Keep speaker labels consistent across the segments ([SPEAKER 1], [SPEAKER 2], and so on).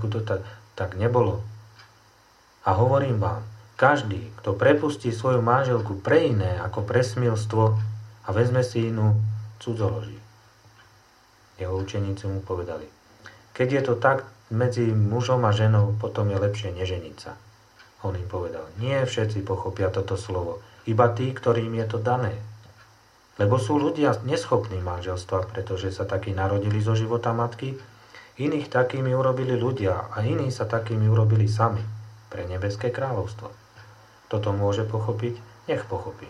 [SPEAKER 1] Veku to tak nebolo. A hovorím vám, každý, kto prepustí svoju manželku pre iné ako pre smilstvo a vezme si inú, cudzoloží. Jeho učeníci mu povedali, keď je to tak medzi mužom a ženou, potom je lepšie neženiť sa. On im povedal, nie všetci pochopia toto slovo, iba tí, ktorým je to dané. Lebo sú ľudia neschopní manželstva, pretože sa takí narodili zo života matky, iných takými urobili ľudia a iní sa takými urobili sami pre nebeské kráľovstvo. Toto môže pochopiť, nech pochopí.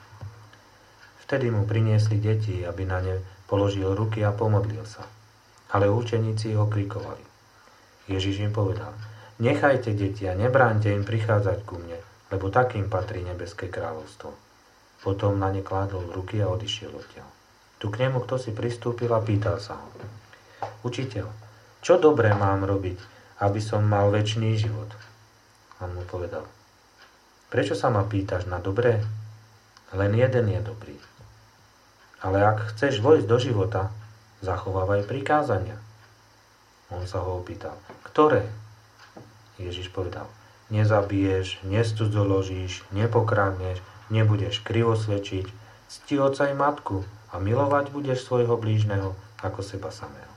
[SPEAKER 1] Vtedy mu priniesli deti, aby na ne položil ruky a pomodlil sa. Ale učeníci ho krikovali. Ježiš im povedal, nechajte deti a nebráňte im prichádzať ku mne, lebo takým patrí nebeské kráľovstvo. Potom na ne kládol ruky a odišiel odtiaľ. Tu k nemu kto si pristúpil a pýtal sa ho. Učiteľ, čo dobré mám robiť, aby som mal večný život? On mu povedal, prečo sa ma pýtaš na dobré? Len jeden je dobrý. Ale ak chceš vojsť do života, zachovávaj prikázania. On sa ho opýtal, ktoré? Ježiš povedal, nezabiješ, nescudzoložíš, nepokradneš, nebudeš krivosvedčiť, cti otca i matku a milovať budeš svojho blížneho ako seba samého.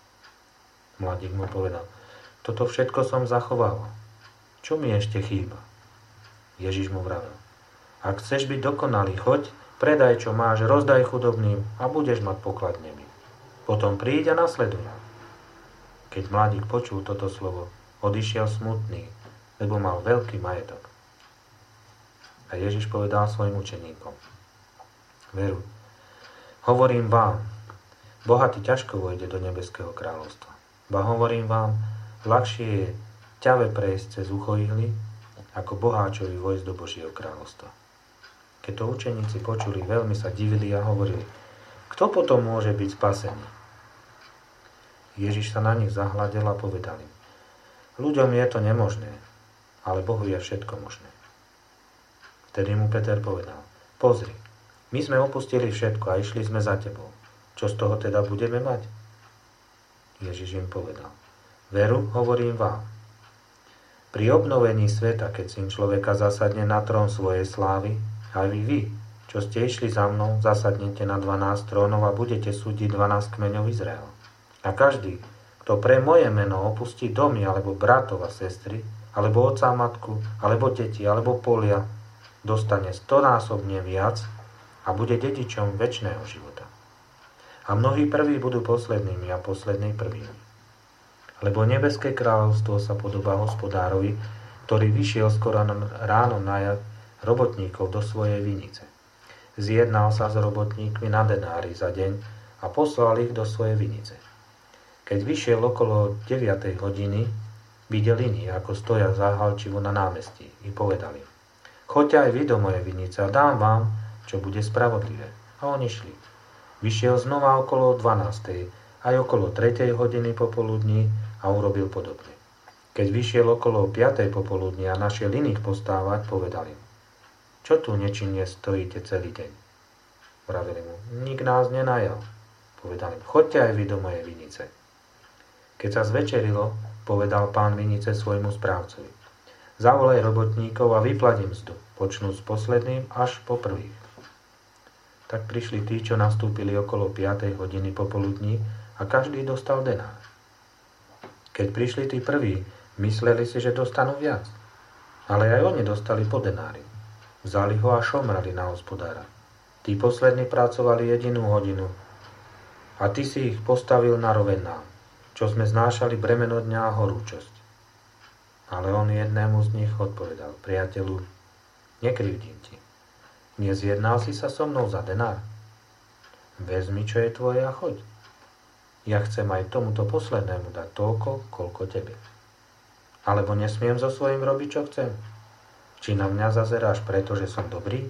[SPEAKER 1] Mladík mu povedal, toto všetko som zachovával. Čo mi ešte chýba? Ježiš mu vravel, ak chceš byť dokonalý, choď, predaj, čo máš, rozdaj chudobným a budeš mať poklad v nebi. Potom príď a nasleduj. Keď mladík počul toto slovo, odišiel smutný, lebo mal veľký majetok. A Ježiš povedal svojim učeníkom, veru, hovorím vám, bohatý ťažko vojde do nebeského kráľovstva. Ba hovorím vám, ľahšie je ťave prejsť cez ucho ihly, ako boháčovi vojsť do Božieho kráľovstva. Keď to učeníci počuli, veľmi sa divili a hovorili, kto potom môže byť spasený? Ježiš sa na nich zahľadel a povedal im, ľuďom je to nemožné, ale Bohu je všetko možné. Vtedy mu Peter povedal, pozri, my sme opustili všetko a išli sme za tebou. Čo z toho teda budeme mať? Ježiš im povedal, veru, hovorím vám. Pri obnovení sveta, keď Syn človeka zasadne na trón svojej slávy, aj vy, čo ste išli za mnou, zasadnete na 12 trónov a budete súdiť 12 kmeňov Izraela. A každý, kto pre moje meno opustí domy, alebo bratov a sestry, alebo otca a matku, alebo deti, alebo polia, dostane 100-násobne viac a bude dedičom večného života. A mnohí prví budú poslednými a poslední prvými. Lebo nebeské kráľovstvo sa podobá hospodárovi, ktorý vyšiel skoro ráno najať robotníkov do svojej vinice. Zjednal sa s robotníkmi na denári za deň a poslal ich do svojej vinice. Keď vyšiel okolo 9. hodiny, videl iní, ako stoja záhalčivo na námestí, i povedali, choďte aj vy do mojej vinice a dám vám, čo bude spravodlivé. A oni šli. Vyšiel znova okolo 12. aj okolo 3. hodiny popoludní a urobil podobne. Keď vyšiel okolo 5. popoludní a našiel iných postávať, povedali, čo tu nečinne stojíte celý deň? Vravili mu, nik nás nenajal. Povedali mu, choďte aj vy do mojej vinice. Keď sa zvečerilo, povedal pán vinice svojmu správcovi, zavolaj robotníkov a vyplať im mzdu, počnú s posledným až po prvých. Tak prišli tí, čo nastúpili okolo 5. hodiny popoludní a každý dostal denár. Keď prišli tí prví, mysleli si, že dostanú viac. Ale aj oni dostali po denári. Vzali ho a šomrali na hospodára. Tí poslední pracovali 1 hodinu a ty si ich postavil na roveň nám, čo sme znášali bremeno dňa a horúčosť. Ale on jednému z nich odpovedal, priateľu, nekrivdím ti. Nezjednal si sa so mnou za denár? Vezmi, čo je tvoje a choď. Ja chcem aj tomuto poslednému dať toľko, koľko tebe. Alebo nesmiem so svojím robiť, čo chcem? Či na mňa zazeráš, pretože som dobrý?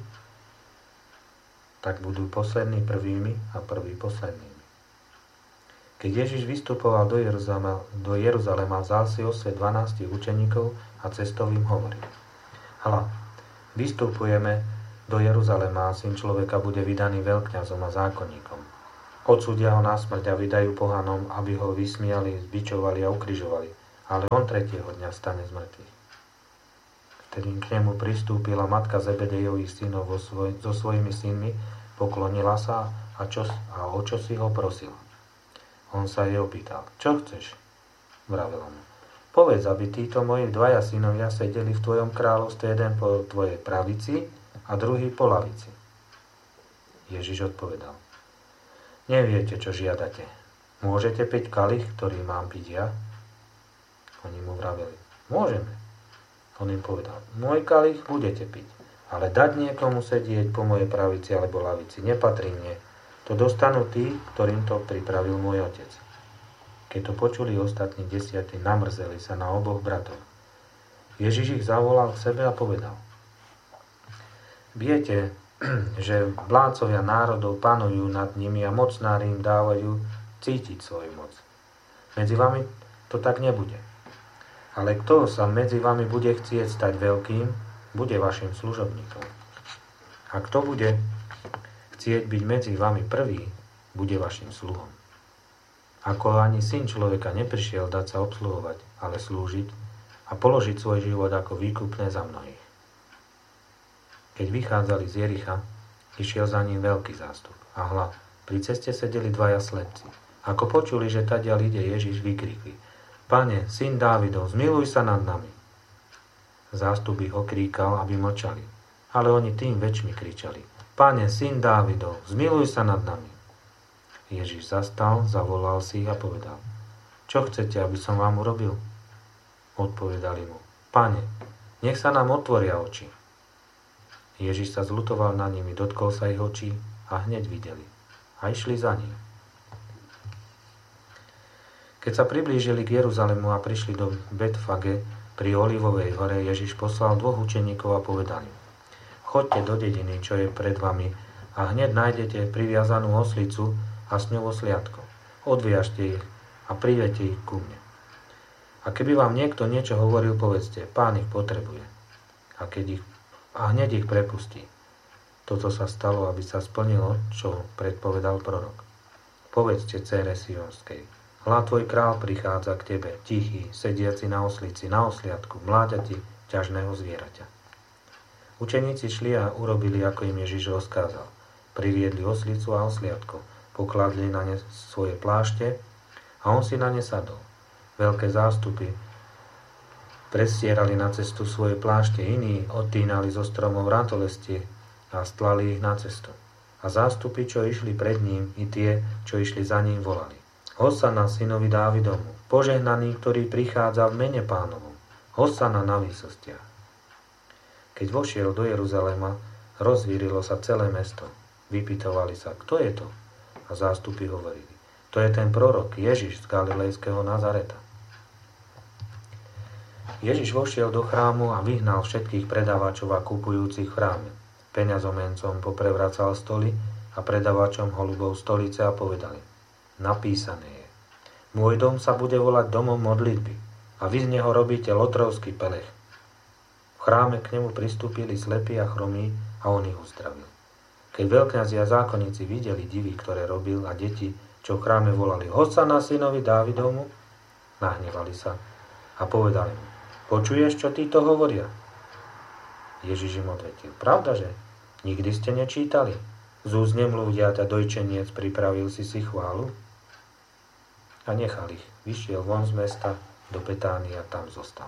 [SPEAKER 1] Tak budú poslední prvými a prví poslednými. Keď Ježiš vystupoval do Jeruzalema, vzal si osve 12 učeníkov a cestou im hovoril. Hľa, vystupujeme do Jeruzalema a Syn človeka bude vydaný veľkňazom a zákonníkom. Odsúdia ho na smrť a vydajú pohanom, aby ho vysmiali, zbičovali a ukrižovali. A ale on tretieho dňa stane z mŕtvych. Vtedy k nemu pristúpila matka Zebedejových synov so svojimi synmi, poklonila sa a o čo si ho prosila. On sa jej opýtal, čo chceš? Vravela mu, povedz, aby títo moji dvaja synovia sedeli v tvojom kráľovstve, jeden po tvojej pravici a druhý po lavici. Ježiš odpovedal, neviete, čo žiadate. Môžete piť kalich, ktorý mám piť ja? Oni mu vraveli, môžeme. On im povedal, môj kalich budete piť, ale dať niekomu sedieť po mojej pravici alebo lavici nepatrí mne. To dostanú tí, ktorým to pripravil môj otec. Keď to počuli ostatní 10, namrzeli sa na oboch bratov. Ježiš ich zavolal k sebe a povedal, viete, že vládcovia národov panujú nad nimi a mocnári im dávajú cítiť svoju moc. Medzi vami to tak nebude. Ale kto sa medzi vami bude chcieť stať veľkým, bude vašim služobníkom. A kto bude chcieť byť medzi vami prvý, bude vašim sluhom. Ako ani syn človeka neprišiel dať sa obsluhovať, ale slúžiť a položiť svoj život ako výkupné za mnohých. Keď vychádzali z Jericha, išiel za ním veľký zástup. A hľa, pri ceste sedeli dvaja slepci. Ako počuli, že tadiaľ ide Ježiš, vykrikli, Pane, syn Dávidov, zmiluj sa nad nami. Zástup ich okríkal, aby mlčali, ale oni tým väčšmi kričali, Pane, syn Dávidov, zmiluj sa nad nami. Ježiš zastal, zavolal si ich a povedal, čo chcete, aby som vám urobil? Odpovedali mu, Pane, nech sa nám otvoria oči. Ježiš sa zľutoval nad nimi, dotkol sa ich očí a hneď videli. A išli za ním. Keď sa priblížili k Jeruzalemu a prišli do Betfage pri Olivovej hore, Ježiš poslal 2 učeníkov a povedal im, choďte do dediny, čo je pred vami a hneď nájdete priviazanú oslicu a s ňou osliadko. Odviažte ich a privedte ich ku mne. A keby vám niekto niečo hovoril, povedzte, Pán ich potrebuje. A hneď ich prepustí. Toto sa stalo, aby sa splnilo, čo predpovedal prorok. Povedzte dcére Sionskej, hľa tvoj král prichádza k tebe, tichý, sediaci na oslici, na osliadku, mláďati ťažného zvieraťa. Učeníci šli a urobili, ako im Ježiš rozkázal. Priviedli oslicu a osliadko, pokladli na ne svoje plášte a on si na ne sadol. Veľké zástupy prestierali na cestu svoje plášte, iní odtínali zo stromov ratolestie a stlali ich na cestu. A zástupy, čo išli pred ním, i tie, čo išli za ním, volali. Hosana synovi Dávidomu, požehnaný, ktorý prichádza v mene Pánovom. Hosana na výsostiach. Keď vošiel do Jeruzalema, rozvírilo sa celé mesto. Vypytovali sa, kto je to? A zástupy hovorili, to je ten prorok Ježiš z Galilejského Nazareta. Ježiš vošiel do chrámu a vyhnal všetkých predávačov a kupujúcich v chráme. Peňazomencom poprevracal stoly a predávačom holubov stolice a povedali, napísané je, môj dom sa bude volať domom modlitby a vy z neho robíte lotrovský pelech. V chráme k nemu pristúpili slepí a chromí a on ich uzdravil. Keď veľkňazi a zákonníci videli divy, ktoré robil a deti, čo v chráme volali Hosana synovi Dávidovmu, nahnevali sa a povedali mu, počuješ, čo títo hovoria? Ježiš im odvetil, pravdaže? Nikdy ste nečítali? Z úst nemlúdiat a dojčeniec pripravil si chválu? A nechal ich. Vyšiel von z mesta do Betánie a tam zostal.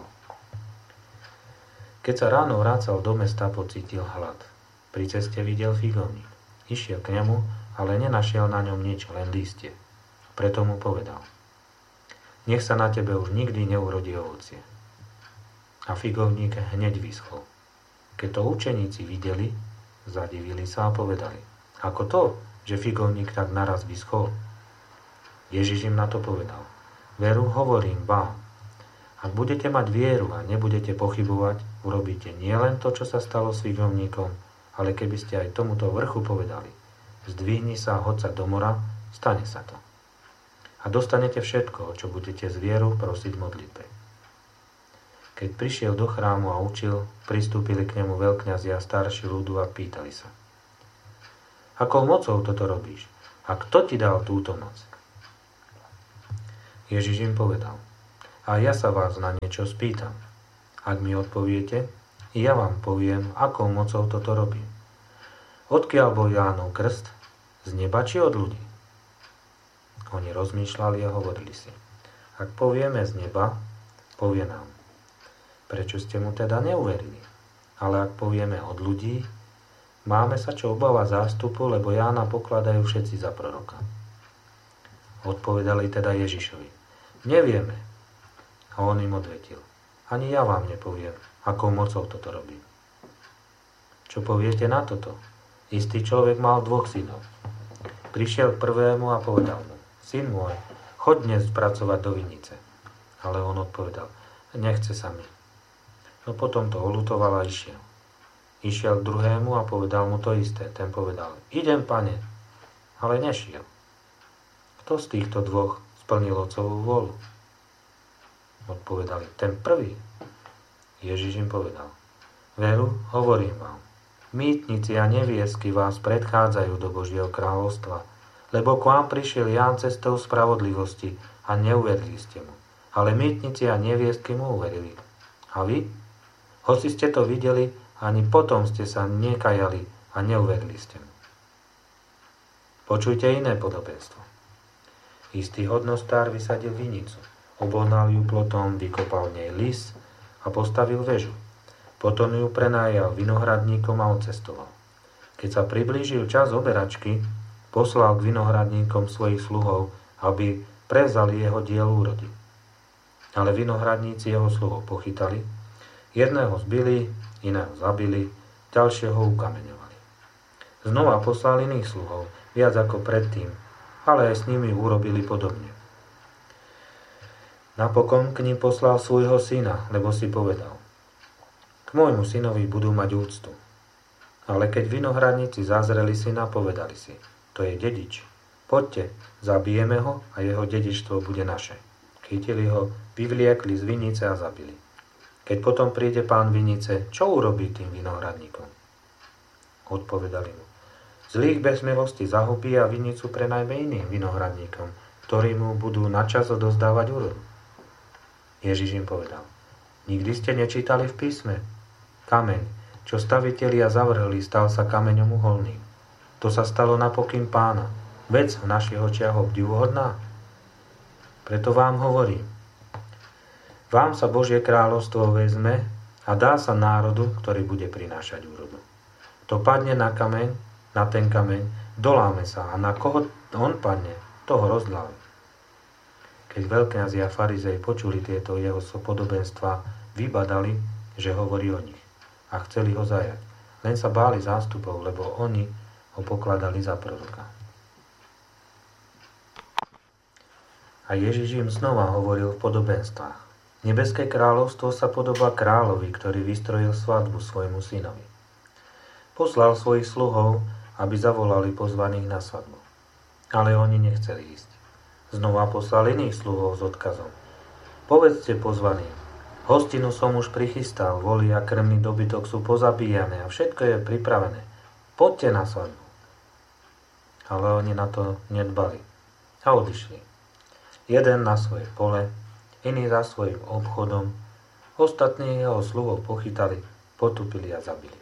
[SPEAKER 1] Keď sa ráno vracal do mesta, pocítil hlad. Pri ceste videl figovník. Išiel k nemu, ale nenašiel na ňom nič, len lístie. Preto mu povedal, nech sa na tebe už nikdy neurodí ovocie. A figovník hneď vyschol. Keď to učeníci videli, zadivili sa a povedali, ako to, že figovník tak naraz vyschol? Ježiš im na to povedal, veru hovorím vám, ak budete mať vieru a nebudete pochybovať, urobíte nielen to, čo sa stalo s figovníkom, ale keby ste aj tomuto vrchu povedali, zdvihni sa a hoď sa do mora, stane sa to. A dostanete všetko, čo budete z vieru prosiť v modlitbe. Keď prišiel do chrámu a učil, pristúpili k nemu veľkňazi a starší ľudu a pýtali sa, akou mocou toto robíš? A kto ti dal túto moc? Ježiš im povedal, a ja sa vás na niečo spýtam. Ak mi odpoviete, ja vám poviem, akou mocou toto robím. Odkiaľ bol Jánov krst? Z neba či od ľudí? Oni rozmýšľali a hovorili si. Ak povieme z neba, povie nám. Prečo ste mu teda neuverili? Ale ak povieme od ľudí, máme sa čo obávať zástupu, lebo Jána pokladajú všetci za proroka. Odpovedali teda Ježišovi. Nevieme. A on im odvetil. Ani ja vám nepoviem, akou mocou toto robím. Čo poviete na toto? Istý človek mal 2 synov. Prišiel k prvému a povedal mu, syn môj, choď dnes pracovať do vinice. Ale on odpovedal, nechce sa mi. No potom to oľutoval a išiel. Išiel k druhému a povedal mu to isté. Ten povedal, idem, pane. Ale nešiel. Kto z týchto 2 splnil otcovú vôľu? Odpovedali, ten prvý. Ježiš im povedal, veru, hovorím vám, mýtnici a neviesky vás predchádzajú do Božieho kráľovstva, lebo k vám prišiel Ján cestou spravodlivosti a neuverili ste mu. Ale mýtnici a neviesky mu uverili. A vy? Hoci ste to videli, ani potom ste sa nekajali a neuverili ste mu. Počujte iné podobenstvo. Istý hodnostár vysadil vinicu, obohnal ju plotom, vykopal v nej lis a postavil väžu. Potom ju prenajal vinohradníkom a odcestoval. Keď sa priblížil čas oberačky, poslal k vinohradníkom svojich sluhov, aby prevzali jeho diel úrody. Ale vinohradníci jeho sluhov pochytali, jedného zbili, iného zabili, ďalšieho ukameňovali. Znova poslal iných sluhov, viac ako predtým, ale aj s nimi urobili podobne. Napokon k nim poslal svojho syna, lebo si povedal, k môjmu synovi budú mať úctu. Ale keď vinohradníci zazreli syna, povedali si, to je dedič, poďte, zabijeme ho a jeho dedičstvo bude naše. Chytili ho, vyvliekli z vinice a zabili. Keď potom príde pán vinice, čo urobí tým vinohradníkom? Odpovedali mu, zlých bez milosti zahubí a vinicu prenajme iným vinohradníkom, ktorí mu budú načas odozdávať úrodu. Ježiš im povedal, nikdy ste nečítali v písme? Kameň, čo stavitelia zavrhli, stal sa kameňom uholným. To sa stalo na pokyn pána. Vec v našich očiach obdivuhodná. Preto vám hovorím, vám sa Božie kráľovstvo vezme a dá sa národu, ktorý bude prinášať úrodu. To padne na kameň, na ten kameň, doláme sa a na koho on padne, toho rozdláme. Keď veľkňazi a farizei počuli tieto jeho podobenstva, vybadali, že hovorí o nich a chceli ho zajať. Len sa báli zástupov, lebo oni ho pokladali za proroka. A Ježiš im znova hovoril v podobenstvách. Nebeské kráľovstvo sa podobá kráľovi, ktorý vystrojil svadbu svojmu synovi. Poslal svojich sluhov, aby zavolali pozvaných na svadbu. Ale oni nechceli ísť. Znova poslal iných sluhov s odkazom. Povedzte pozvaným, hostinu som už prichystal, voli a krmný dobytok sú pozabíjane a všetko je pripravené. Poďte na svadbu. Ale oni na to nedbali a odišli. Jeden na svoje pole, iný za svojim obchodom, ostatní jeho sluhov pochytali, potupili a zabili.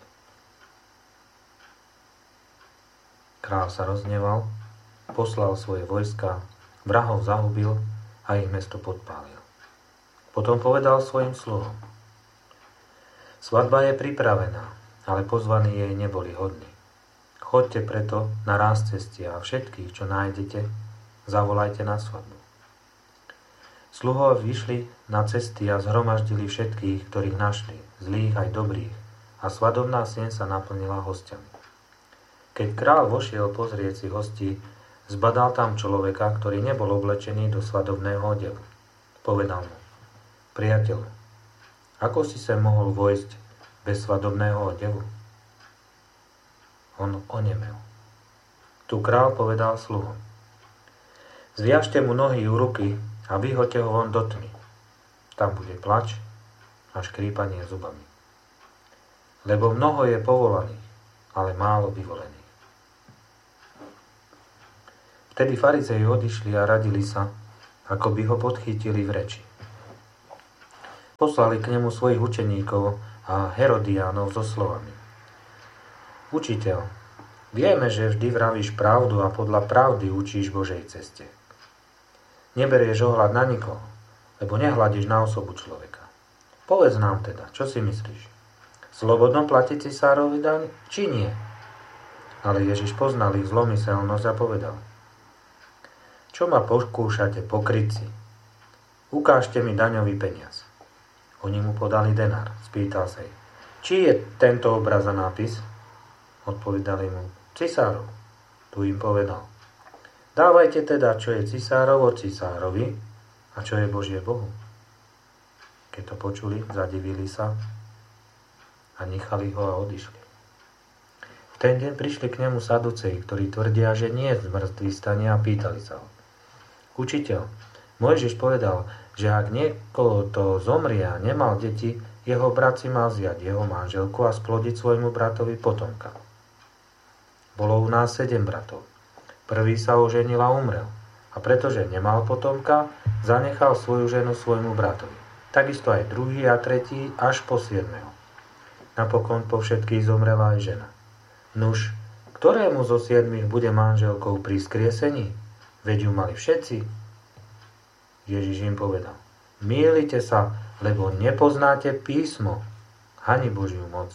[SPEAKER 1] Kráľ sa rozneval, poslal svoje vojska, vrahov zahubil a ich mesto podpálil. Potom povedal svojim sluhom, svadba je pripravená, ale pozvaní jej neboli hodní. Choďte preto na ráz cesty a všetkých, čo nájdete, zavolajte na svadbu. Sluhovia vyšli na cesty a zhromaždili všetkých, ktorých našli, zlých aj dobrých, a svadobná sieň sa naplnila hostiami. Keď kráľ vošiel pozrieť si hostí, zbadal tam človeka, ktorý nebol oblečený do svadobného odevu. Povedal mu, priateľ, ako si sa mohol vojsť bez svadobného odevu? On onemel. Tu kráľ povedal sluhom, zviažte mu nohy u ruky a vyhoďte ho von do tmy. Tam bude plač a škrípanie zubami. Lebo mnoho je povolaných, ale málo vyvolených. Vtedy farizei odišli a radili sa, ako by ho podchytili v reči. Poslali k nemu svojich učeníkov a Herodiánov so slovami: Učiteľ, vieme, že vždy vravíš pravdu a podľa pravdy učíš Božej ceste. Neberieš ohľad na nikoho, lebo nehľadíš na osobu človeka. Povedz nám teda, čo si myslíš? Slobodno platiť cisárovi daň, či nie? Ale Ježiš poznal ich zlomyselnosť a povedal: Čo ma pokúšate, pokrytci? Ukážte mi daňový peniaz. Oni mu podali denár. Spýtal sa ich: Či je tento obraz a nápis? Odpovedali mu: Cisárov. Tu im povedal: Dávajte teda, čo je cisárovo cisárovi a čo je Božie Bohu. Keď to počuli, zadivili sa a nechali ho a odišli. V ten deň prišli k nemu saduceji, ktorí tvrdia, že nie je zmrtvý stane, a pýtali sa ho: Učiteľ, Mojžiš povedal, že ak niekoho to zomrie a nemal deti, jeho brat si mal vziať jeho manželku a splodiť svojmu bratovi potomka. Bolo u nás 7 bratov. Prvý sa oženil a umrel, a pretože nemal potomka, zanechal svoju ženu svojmu bratovi. Takisto aj druhý a tretí až po 7. Napokon po všetkých zomrela aj žena. Nuž, ktorému zo 7 bude manželkou pri skriesení? Veď ju mali všetci. Ježiš im povedal: Mýlite sa, lebo nepoznáte písmo, ani Božiu moc.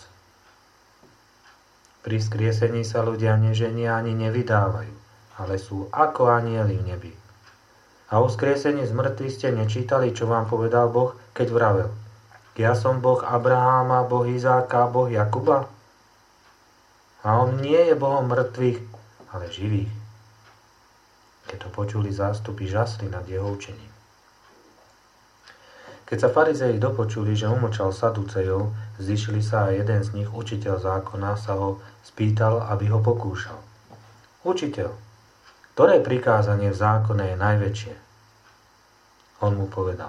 [SPEAKER 1] Pri skriesení sa ľudia neženia ani nevydávajú, ale sú ako anjeli v nebi. A o skriesení z mŕtvych ste nečítali, čo vám povedal Boh, keď vravel: Ja som Boh Abraháma, Boh Izáka, Boh Jakuba? A on nie je Bohom mŕtvych, ale živých. Keď to počuli zástupy, žasli nad jeho učením. Keď sa farizei dopočuli, že umlčal saducejov, zišli sa a jeden z nich, učiteľ zákona, sa ho spýtal, aby ho pokúšal: Učiteľ, ktoré prikázanie v zákone je najväčšie? On mu povedal: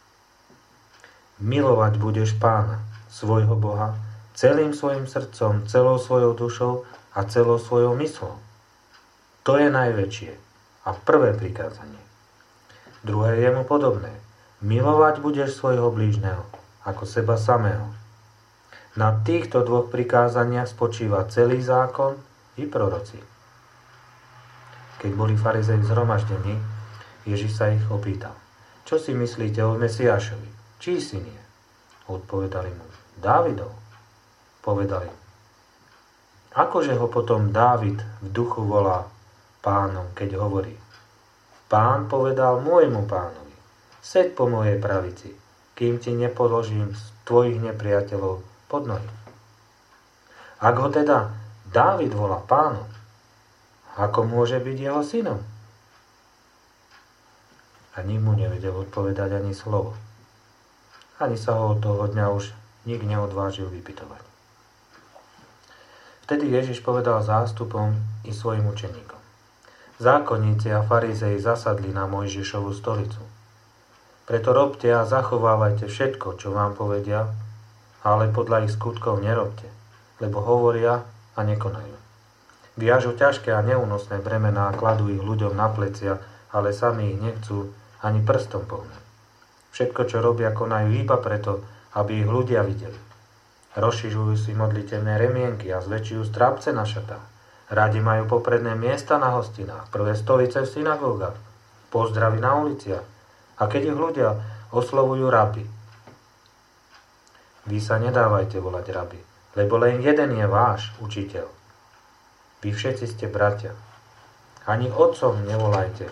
[SPEAKER 1] Milovať budeš Pána, svojho Boha, celým svojim srdcom, celou svojou dušou a celou svojou myslou. To je najväčšie a prvé prikázanie. Druhé je mu podobné: Milovať budeš svojho blížneho ako seba samého. Na týchto 2 prikázaniach spočíva celý zákon i proroci. Keď boli farizei zhromaždení, Ježiš sa ich opýtal: Čo si myslíte o Mesiášovi? Čí syn je? Odpovedali mu: Dávidov. Povedali: Akože ho potom Dávid v duchu volá Pánom, keď hovorí: Pán povedal môjmu Pánovi: Seď po mojej pravici, kým ti nepoložím tvojich nepriateľov pod nohy. Ak ho teda Dávid volá Pánom, ako môže byť jeho synom? A nik mu nevedel odpovedať ani slovo. Ani sa ho od toho dňa už nik neodvážil vypytovať. Vtedy Ježiš povedal zástupom i svojim učeníkom: Zákonníci a farizei zasadli na Mojžišovu stolicu. Preto robte a zachovávajte všetko, čo vám povedia, ale podľa ich skutkov nerobte, lebo hovoria a nekonajú. Viažu ťažké a neúnosné bremená a kladú ich ľuďom na plecia, ale sami ich nechcú ani prstom pohnúť. Všetko, čo robia, konajú iba preto, aby ich ľudia videli. Rozšižujú si modlitevné remienky a zväčšujú strápce na šatách. Radi majú popredné miesta na hostinách, prvé stolice v synagógach, pozdravy na uliciach. A keď ich ľudia oslovujú rabi, vy sa nedávajte volať rabi, lebo len jeden je váš učiteľ. Vy všetci ste bratia. Ani otcom nevolajte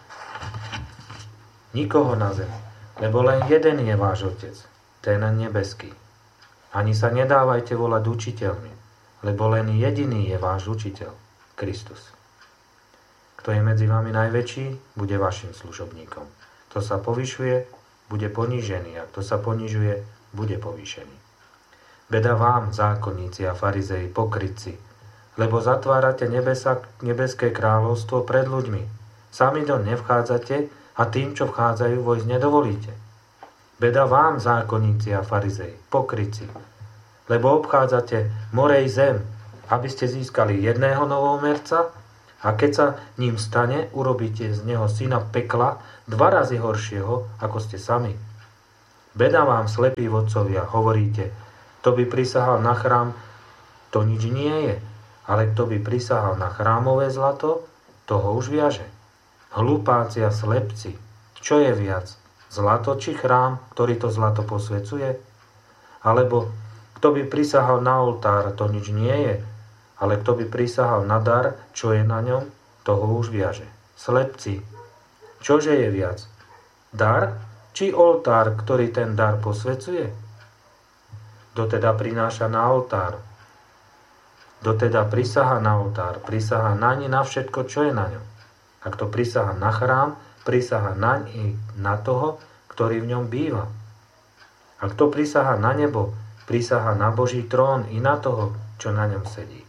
[SPEAKER 1] nikoho na zemi, lebo len jeden je váš otec, ten nebeský. Ani sa nedávajte volať učiteľmi, lebo len jediný je váš učiteľ, Kristus. Kto je medzi vami najväčší, bude vašim služobníkom. Kto sa povyšuje, bude ponížený, a kto sa ponižuje, bude povýšený. Beda vám, zákonníci a farizei, pokrytci, lebo zatvárate nebeské kráľovstvo pred ľuďmi. Sami do nevchádzate a tým, čo vchádzajú, vojsť nedovolíte. Beda vám, zákonníci a farizei, pokrytci, lebo obchádzate morej zem, aby ste získali jedného novomerca, a keď sa ním stane, urobíte z neho syna pekla 2 razy horšieho, ako ste sami. Beda vám, slepí vodcovia, hovoríte, kto by prisahal na chrám, to nič nie je, ale kto by prisahal na chrámové zlato, toho už viaže. Hlupáci a slepci, čo je viac, zlato či chrám, ktorý to zlato posvecuje? Alebo kto by prisahal na oltár, to nič nie je, ale kto by prisahal na dar, čo je na ňom, toho už viaže. Slepci, čože je viac, dar či oltár, ktorý ten dar posvecuje? Kto teda prináša na oltár? Kto teda prisaha na oltár, prisaha naň na všetko, čo je na ňom. A kto prisaha na chrám, prisaha naň i na toho, ktorý v ňom býva. A kto prisaha na nebo, prisaha na Boží trón i na toho, čo na ňom sedí.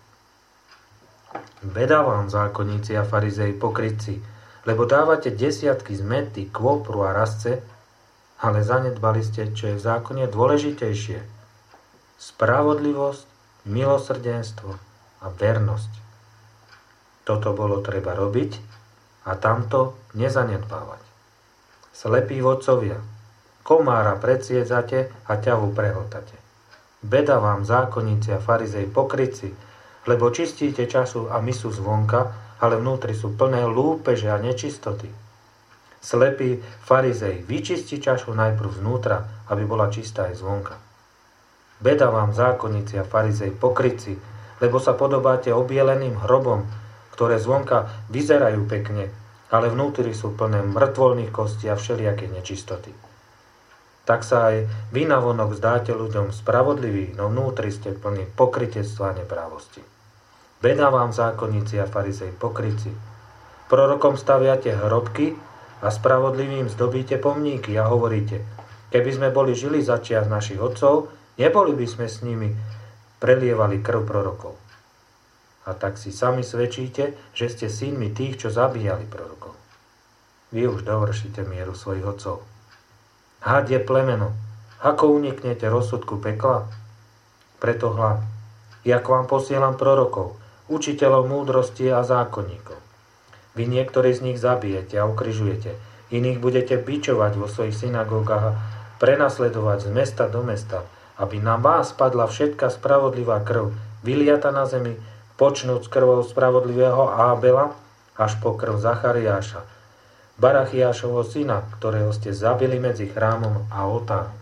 [SPEAKER 1] Beda vám, zákonníci a farizei, pokrytci, lebo dávate desiatky zmety, kvopru a rasce, ale zanedbali ste, čo je v zákone dôležitejšie. Spravodlivosť, milosrdenstvo a vernosť. Toto bolo treba robiť a tamto nezanedbávať. Slepí vodcovia, komára predsiedzate a ťavu prehltate. Beda vám, zákonníci a farizei, pokrytci, lebo čistíte čašu a misu zvonka, ale vnútri sú plné lúpeže a nečistoty. Slepý farizej, vyčisti čašu najprv znútra, aby bola čistá aj zvonka. Beda vám, zákonníci a farizej, pokrytci, lebo sa podobáte obieleným hrobom, ktoré zvonka vyzerajú pekne, ale vnútri sú plné mŕtvoľných kostí a všelijakej nečistoty. Tak sa aj vy navonok zdáte ľuďom spravodliví, no vnútri ste plní pokrytectva a neprávosti. Beda vám, zákonníci a farizej, pokrytci. Prorokom staviate hrobky a spravodlivým zdobíte pomníky a hovoríte, keby sme boli žili za čias našich otcov, neboli by sme s nimi prelievali krv prorokov. A tak si sami svedčíte, že ste synmi tých, čo zabíjali prorokov. Vy už dovršíte mieru svojich otcov. Hadie plemeno, ako uniknete rozsudku pekla? Preto hľa, jak vám posielam prorokov, učiteľov múdrosti a zákonníkov. Vy niektorí z nich zabijete a ukrižujete, iných budete bičovať vo svojich synagógach a prenasledovať z mesta do mesta, aby na vás padla všetka spravodlivá krv, vyliata na zemi, počnúc krvou spravodlivého Ábela až po krv Zachariáša, Barachiášovho syna, ktorého ste zabili medzi chrámom a oltárom.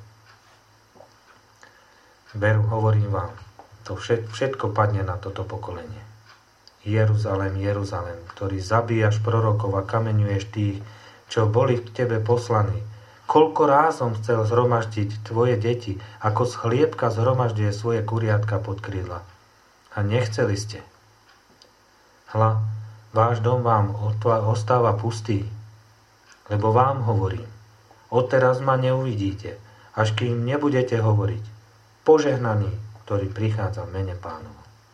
[SPEAKER 1] Veru, hovorím vám, to všetko padne na toto pokolenie. Jeruzalém, Jeruzalém, ktorý zabíjaš prorokov a kameňuješ tých, čo boli k tebe poslaní. Koľko ráz som chcel zhromaždiť tvoje deti, ako z chliebka zhromažďuje svoje kuriatka pod krídla. A nechceli ste. Hľa, váš dom vám ostáva pustý, lebo vám hovorím, odteraz ma neuvidíte, až kým nebudete hovoriť, požehnaný, ktorý prichádza v mene Pánovom.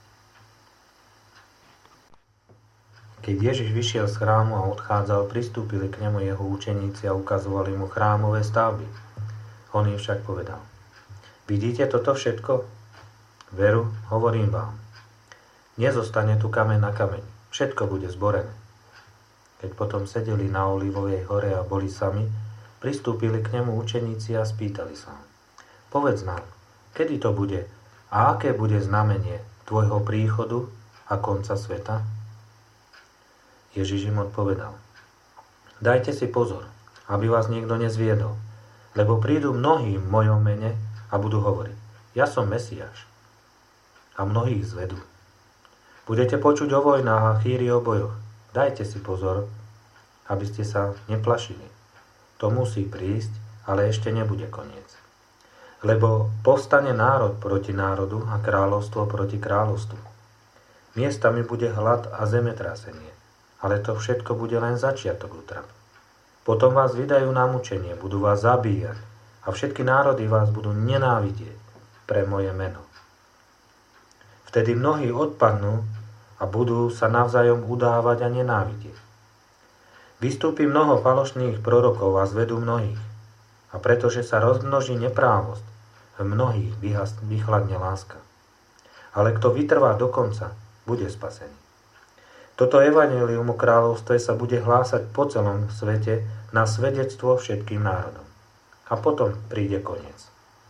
[SPEAKER 1] Keď Ježiš vyšiel z chrámu a odchádzal, pristúpili k nemu jeho učeníci a ukazovali mu chrámové stavby. On im však povedal, vidíte toto všetko? Veru, hovorím vám, nezostane tu kameň na kameň, všetko bude zborené. Keď potom sedeli na Olivovej hore a boli sami, pristúpili k nemu učeníci a spýtali sa. Povedz nám, kedy to bude a aké bude znamenie tvojho príchodu a konca sveta? Ježiš im odpovedal. Dajte si pozor, aby vás niekto nezviedol, lebo prídu mnohí v mojom mene a budú hovoriť, ja som Mesiáš. A mnohých zvedú. Budete počuť o vojnách a chýri o bojoch. Dajte si pozor, aby ste sa neplašili. To musí prísť, ale ešte nebude koniec. Lebo povstane národ proti národu a kráľovstvo proti kráľovstvu. Miestami bude hlad a zemetrasenie, ale to všetko bude len začiatok útrap. Potom vás vydajú na mučenie, budú vás zabíjať a všetky národy vás budú nenávidieť pre moje meno. Vtedy mnohí odpadnú a budú sa navzájom udávať a nenávidieť. Vystúpi mnoho falošných prorokov a zvedú mnohých. A pretože sa rozmnoží neprávosť, v mnohých vychladne láska. Ale kto vytrvá do konca, bude spasený. Toto evanjelium o kráľovstve sa bude hlásať po celom svete na svedectvo všetkým národom. a potom príde koniec.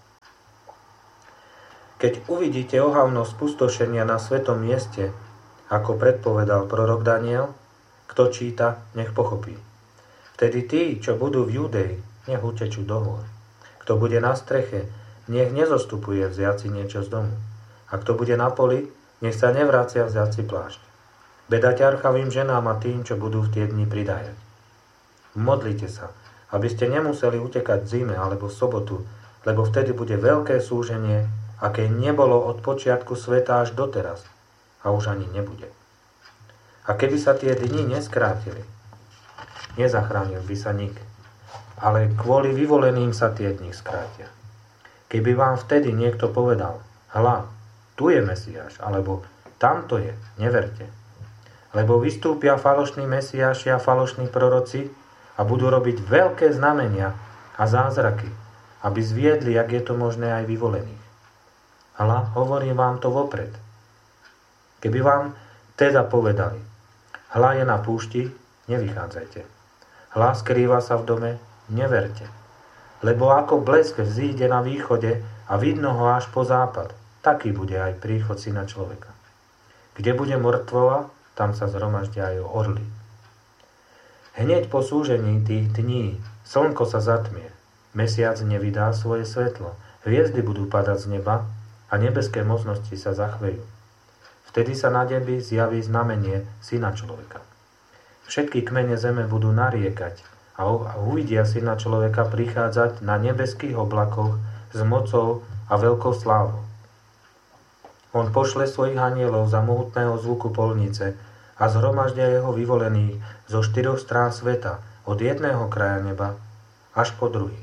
[SPEAKER 1] Keď uvidíte ohavnosť spustošenia na svetom mieste, ako predpovedal prorok Daniel, kto číta, nech pochopí. Vtedy tí, čo budú v Judei, nech utečú do hôr. Kto bude na streche, nech nezostupuje vziať si niečo z domu. A kto bude na poli, nech sa nevrácia vziať si plášť. Beda ťarchavým ženám a tým, čo budú v tie dni pridajať. Modlite sa, aby ste nemuseli utekať v zime alebo v sobotu, lebo vtedy bude veľké súženie, aké nebolo od počiatku sveta až doteraz a už ani nebude. A keby sa tie dni neskrátili, nezachránil by sa nik, ale kvôli vyvoleným sa tie dni skrátia. Keby vám vtedy niekto povedal, hľa, tu je Mesiáš, alebo tamto je, neverte. Lebo vystúpia falošní Mesiáši a falošní proroci a budú robiť veľké znamenia a zázraky, aby zviedli, jak je to možné, aj vyvolených. Hľa, hovorím vám to vopred. Keby vám teda povedali, hľa je na púšti, nevychádzajte. Hľa skrýva sa v dome, neverte. Lebo ako blesk vzíde na východe a vidno ho až po západ, taký bude aj príchod Syna človeka. Kde bude mŕtvola, tam sa zhromaždia aj orly. Hneď po súžení tých dní slnko sa zatmie, mesiac nevydá svoje svetlo, hviezdy budú padať z neba a nebeské mocnosti sa zachvejú. Vtedy sa na nebi zjaví znamenie Syna človeka. Všetky kmene zeme budú nariekať a uvidia Syna človeka prichádzať na nebeských oblakoch s mocou a veľkou slávou. On pošle svojich anielov za mohutného zvuku polnice a zhromaždia jeho vyvolených zo 4 strán sveta, od jedného kraja neba až po druhý.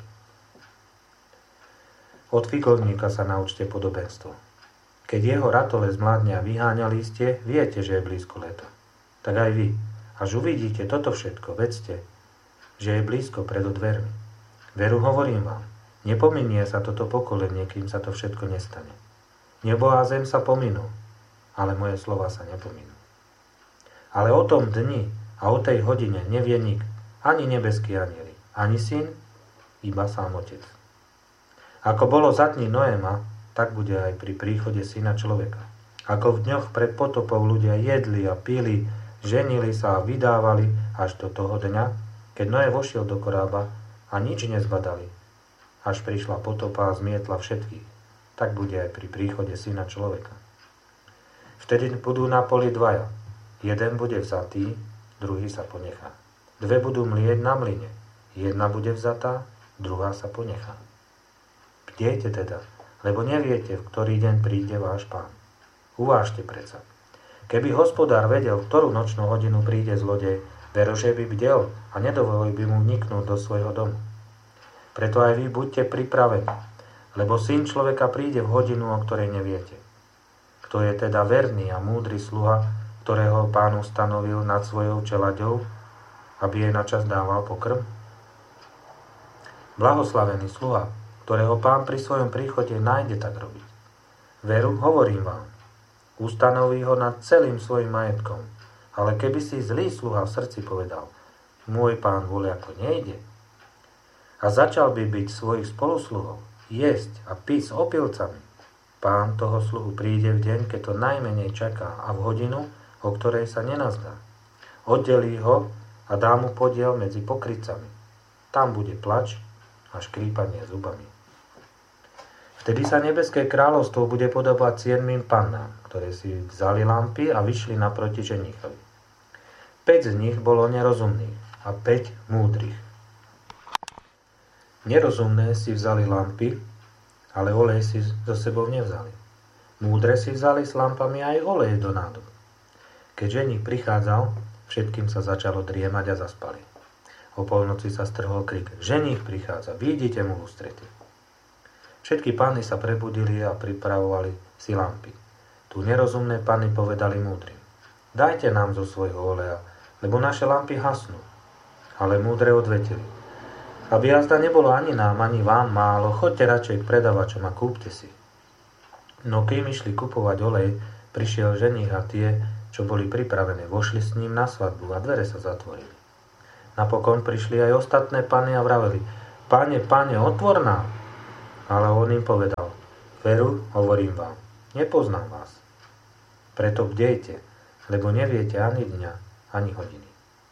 [SPEAKER 1] Od figovníka sa naučte podobenstvo. Keď jeho ratole zmladne a vyháňa lístie, viete, že je blízko leto. Tak aj vy, až uvidíte toto všetko, vedzte, že je blízko pred dvermi. Veru hovorím vám, nepominie sa toto pokolenie, kým sa to všetko nestane. Nebo a zem sa pominú, ale moje slova sa nepominú. Ale o tom dni a o tej hodine nevie nik, ani nebeský anjeli, ani syn, iba sám Otec. Ako bolo za dní Noéma, tak bude aj pri príchode Syna človeka. Ako v dňoch pred potopou ľudia jedli a pili, ženili sa a vydávali až do toho dňa, keď Noé vošiel do korába a nič nezbadali, až prišla potopa a zmietla všetkých. Tak bude aj pri príchode Syna človeka. Vtedy budú na poli dvaja. Jeden bude vzatý, druhý sa ponechá. Dve budú mlieť na mlyne. Jedna bude vzatá, druhá sa ponechá. Bdejte teda, lebo neviete, v ktorý deň príde váš Pán. Uvážte predsa. Keby hospodár vedel, v ktorú nočnú hodinu príde zlodej, veru, že by bdel a nedovolil by mu vniknúť do svojho domu. Preto aj vy buďte pripravení, lebo Syn človeka príde v hodinu, o ktorej neviete. Kto je teda verný a múdry sluha, ktorého Pán ustanovil nad svojou čelaďou, aby jej načas dával pokrm? Blahoslavený sluha, ktorého Pán pri svojom príchode nájde tak robiť. Veru, hovorím vám, ustanoví ho nad celým svojim majetkom, ale keby si zlý sluha v srdci povedal, môj Pán voľako nejde, a začal by byť svojich spolusluhov, jesť a piť s opilcami, Pán toho sluhu príde v deň, keď to najmenej čaká a v hodinu, o ktorej sa nenazdá. Oddelí ho a dá mu podiel medzi pokrytcami. Tam bude plač a škrípanie zubami. Vtedy sa nebeské kráľovstvo bude podobať 7 pannám, ktoré si vzali lampy a vyšli naproti ženíchovi. 5 z nich bolo nerozumných a 5 múdrych. Nerozumné si vzali lampy, ale olej si so sebou nevzali. Múdre si vzali s lampami aj olej do nádob. Keď ženích prichádzal, všetkým sa začalo driemať a zaspali. O polnoci sa strhol krik: ženích prichádza, vidíte mu v ústrety. Všetky panny sa prebudili a pripravovali si lampy. Tu nerozumné panny povedali múdrym: dajte nám zo svojho oleja, lebo naše lampy hasnú. Ale múdre odvetili: aby jazda nebolo ani nám, ani vám málo, choďte radšej k predavačom a kúpte si. No kým išli kupovať olej, prišiel ženích a tie, čo boli pripravené, vošli s ním na svadbu a dvere sa zatvorili. Napokon prišli aj ostatné panny a vraveli: Pane, Pane, otvor nám. Ale on im povedal, veru, hovorím vám, nepoznám vás. Preto bdejte, lebo neviete ani dňa, ani hodiny.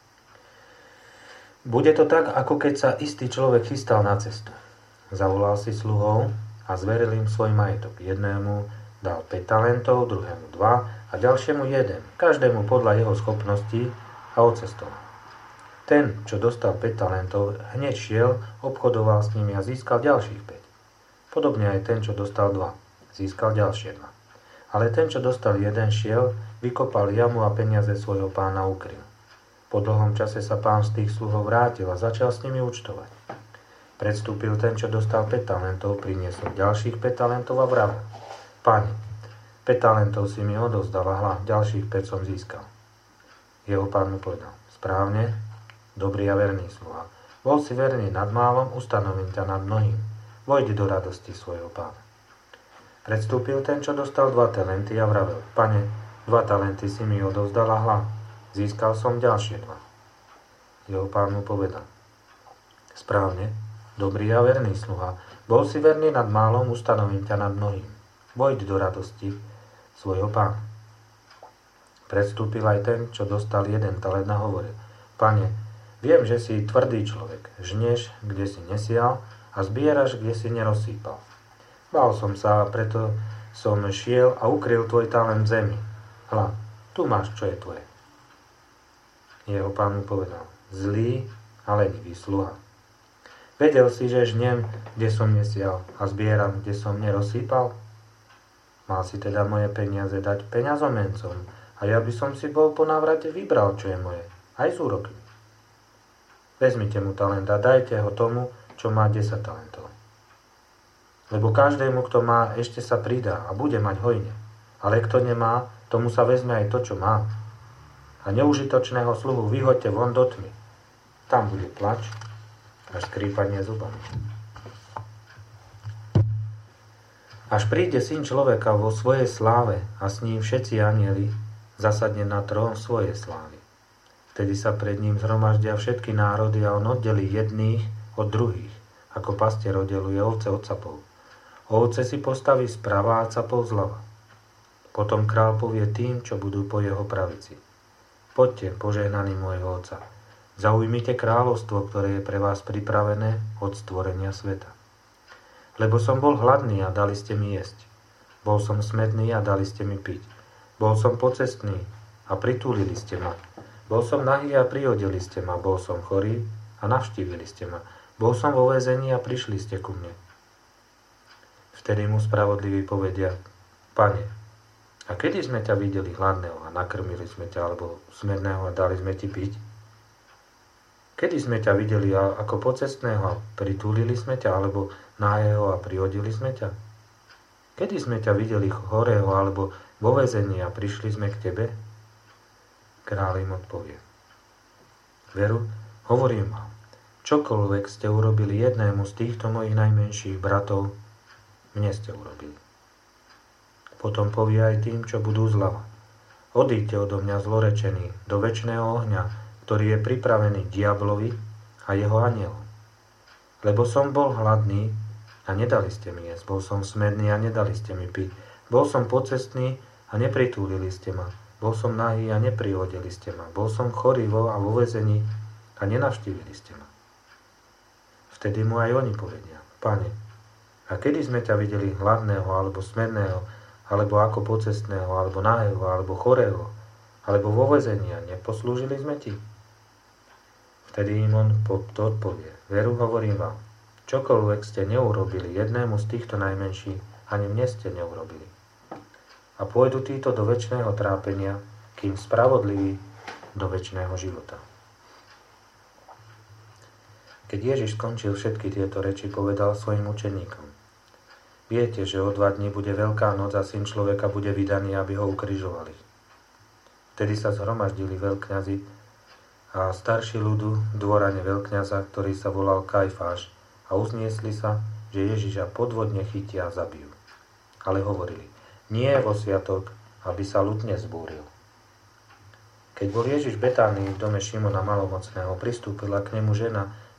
[SPEAKER 1] Bude to tak, ako keď sa istý človek chystal na cestu. Zavolal si sluhov a zveril im svoj majetok. Jednému dal 5 talentov, druhému 2 a ďalšiemu 1, každému podľa jeho schopností a odcestoval. Ten, čo dostal 5 talentov, hneď šiel, obchodoval s nimi a získal ďalších 5. Podobne aj ten, čo dostal 2, získal ďalšie 2. Ale ten, čo dostal 1, šiel, vykopal jamu a peniaze svojho pána ukryl. Po dlhom čase sa pán z tých sluhov vrátil a začal s nimi účtovať. Predstúpil ten, čo dostal 5 talentov, priniesol ďalších 5 talentov a vravel: Pane, 5 talentov si mi odovzdal a hľa, ďalších 5 som získal. Jeho pán mu povedal: Správne, dobrý a verný sluha. Bol si verný nad málom, ustanovím ťa nad mnohým. Vojdi do radosti svojho pána. Predstúpil ten, čo dostal 2 talenty a vravel: Pane, 2 talenty si mi odovzdal a hľa, získal som ďalšie 2. Jeho pán mu povedal: Správne, dobrý a verný sluha. Bol si verný nad málom, ustanovím ťa nad mnohým. Vojdi do radosti svojho pána. Predstúpil aj ten, čo dostal 1 talent a hovoril: Pane, viem, že si tvrdý človek. Žneš, kde si nesial a zbieraš, kde si nerozsýpal. Bál som sa, preto som šiel a ukryl tvoj talent v zemi. Hľa, tu máš, čo je tvoje. Jeho pán mu povedal: Zlý a lenivý sluha. Vedel si, že žnem, kde som nesial a zbieram, kde som nerozsýpal? Mal si teda moje peniaze dať peňazomencom a ja by som si bol po návrate vybral, čo je moje, aj s úrokmi. Vezmite mu talent a dajte ho tomu, čo má 10 talentov. Lebo každému, kto má, ešte sa pridá a bude mať hojne. Ale kto nemá, tomu sa vezme aj to, čo má. A neužitočného sluhu vyhoďte von do tmy. Tam bude plač a skrípanie zubami. Až príde Syn človeka vo svojej sláve a s ním všetci anjeli, zasadne na trón svojej slávy. Vtedy sa pred ním zhromaždia všetky národy a on oddelí jedných od druhých, ako pastier oddeluje ovce od capov. Ovce si postaví sprava a capov zľava. Potom král povie tým, čo budú po jeho pravici: Poďte, požehnaní môjho Otca, zaujmite kráľovstvo, ktoré je pre vás pripravené od stvorenia sveta. Lebo som bol hladný a dali ste mi jesť. Bol som smedný a dali ste mi piť. Bol som pocestný a pritúlili ste ma. Bol som nahý a prihodili ste ma. Bol som chorý a navštívili ste ma. Bol som vo väzení a prišli ste ku mne. Vtedy mu spravodliví povedia: Pane, a kedy sme ťa videli hladného a nakrmili sme ťa, alebo smedného a dali sme ti piť? Kedy sme ťa videli ako pocestného a pritúlili sme ťa, alebo nahého a prihodili sme ťa? Kedy sme ťa videli chorého alebo vo väzení a prišli sme k tebe? Kráľ im odpovie: Veru, hovorím vám, čokoľvek ste urobili jednému z týchto mojich najmenších bratov, mne ste urobili. Potom povie aj tým, čo budú zľava: Odíďte odo mňa zlorečení do večného ohňa, ktorý je pripravený diablovi a jeho anjelom. Lebo som bol hladný a nedali ste mi jesť, bol som smedný a nedali ste mi piť, bol som pocestný a nepritúlili ste ma, bol som nahý a neprihodili ste ma, bol som chorý a vo väzení a nenavštívili ste ma. Vtedy mu aj oni povedia: Pane, a kedy sme ťa videli hladného alebo smedného, alebo ako pocestného, alebo nahého, alebo chorého, alebo vo väzení a neposlúžili sme ti? Vtedy im on to odpovie: Veru, hovorím vám, čokoľvek ste neurobili jednému z týchto najmenších, ani mne ste neurobili. A pôjdu títo do večného trápenia, kým spravodliví do večného života. Keď Ježiš skončil všetky tieto reči, povedal svojim učeníkom: Viete, že o 2 dní bude Veľká noc a Syn človeka bude vydaný, aby ho ukrižovali. Vtedy sa zhromaždili veľkňazi a starší ľudu v dvorane veľkňaza, ktorý sa volal Kajfáš, a uzniesli sa, že Ježiša podvodne chytia a zabijú. Ale hovorili: Nie vo sviatok, aby sa ľud nezbúril. Keď bol Ježiš v Betánii v dome Šimona Malomocného, pristúpila k nemu žena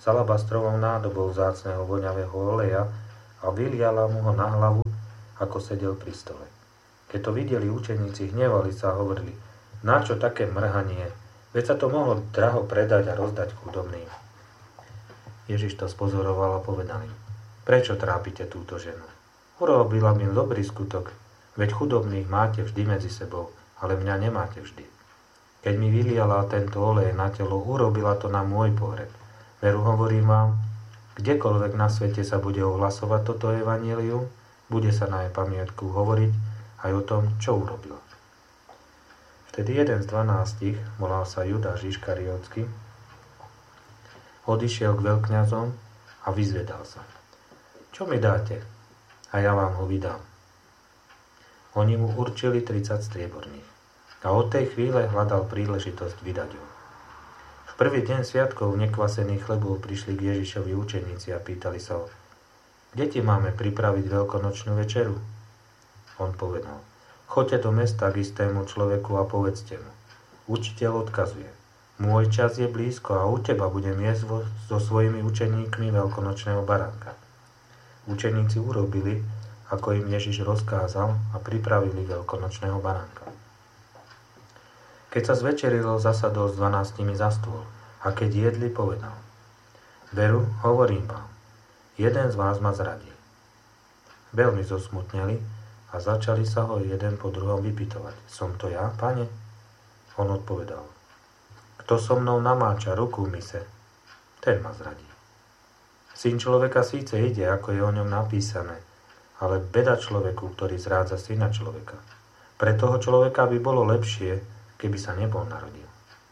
[SPEAKER 1] s alabastrovou nádobou vzácneho voňavého oleja a vyliala mu ho na hlavu, ako sedel pri stole. Keď to videli učeníci, hnevali sa a hovorili: na čo také mrhanie? Veď sa to mohlo draho predať a rozdať chudobným. Ježiš to spozoroval a povedal im: prečo trápite túto ženu? Urobila mi dobrý skutok, veď chudobných máte vždy medzi sebou, ale mňa nemáte vždy. Keď mi vyliala tento olej na telo, urobila to na môj pohreb. Veru hovorím vám, kdekoľvek na svete sa bude ohlasovať toto evanjelium, bude sa na jej pamiatku hovoriť aj o tom, čo urobila. Vtedy jeden z 12, volal sa Judáš Iškariótsky, odišiel k veľkňazom a vyzvedal sa: čo mi dáte? A ja vám ho vydám. Oni mu určili 30 strieborných a od tej chvíle hľadal príležitosť vydať ho. V prvý deň sviatkov nekvasených chlebov prišli k Ježišovi učeníci a pýtali sa ho: kde ti máme pripraviť veľkonočnú večeru? On povedal: choďte do mesta k istému človeku a povedzte mu: učiteľ odkazuje, môj čas je blízko a u teba budem jesť so svojimi učeníkmi veľkonočného baránka. Učeníci urobili, ako im Ježiš rozkázal, a pripravili veľkonočného baránka. Keď sa zvečerilo, zasadol s 12 za stôl a keď jedli, povedal: veru, hovorím vám, jeden z vás ma zradí. Veľmi zosmutneli a začali sa ho jeden po druhom vypytovať: som to ja, pane? On odpovedal: kto so mnou namáča ruku v mise, ten ma zradí. Syn človeka síce ide, ako je o ňom napísané, ale beda človeku, ktorý zrádza syna človeka. Pre toho človeka by bolo lepšie, keby sa nebol narodil.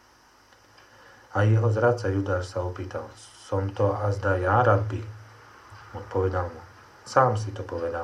[SPEAKER 1] A jeho zradca Judáš sa opýtal: som to azda ja, rabbi? Odpovedal mu: sám si to povedal.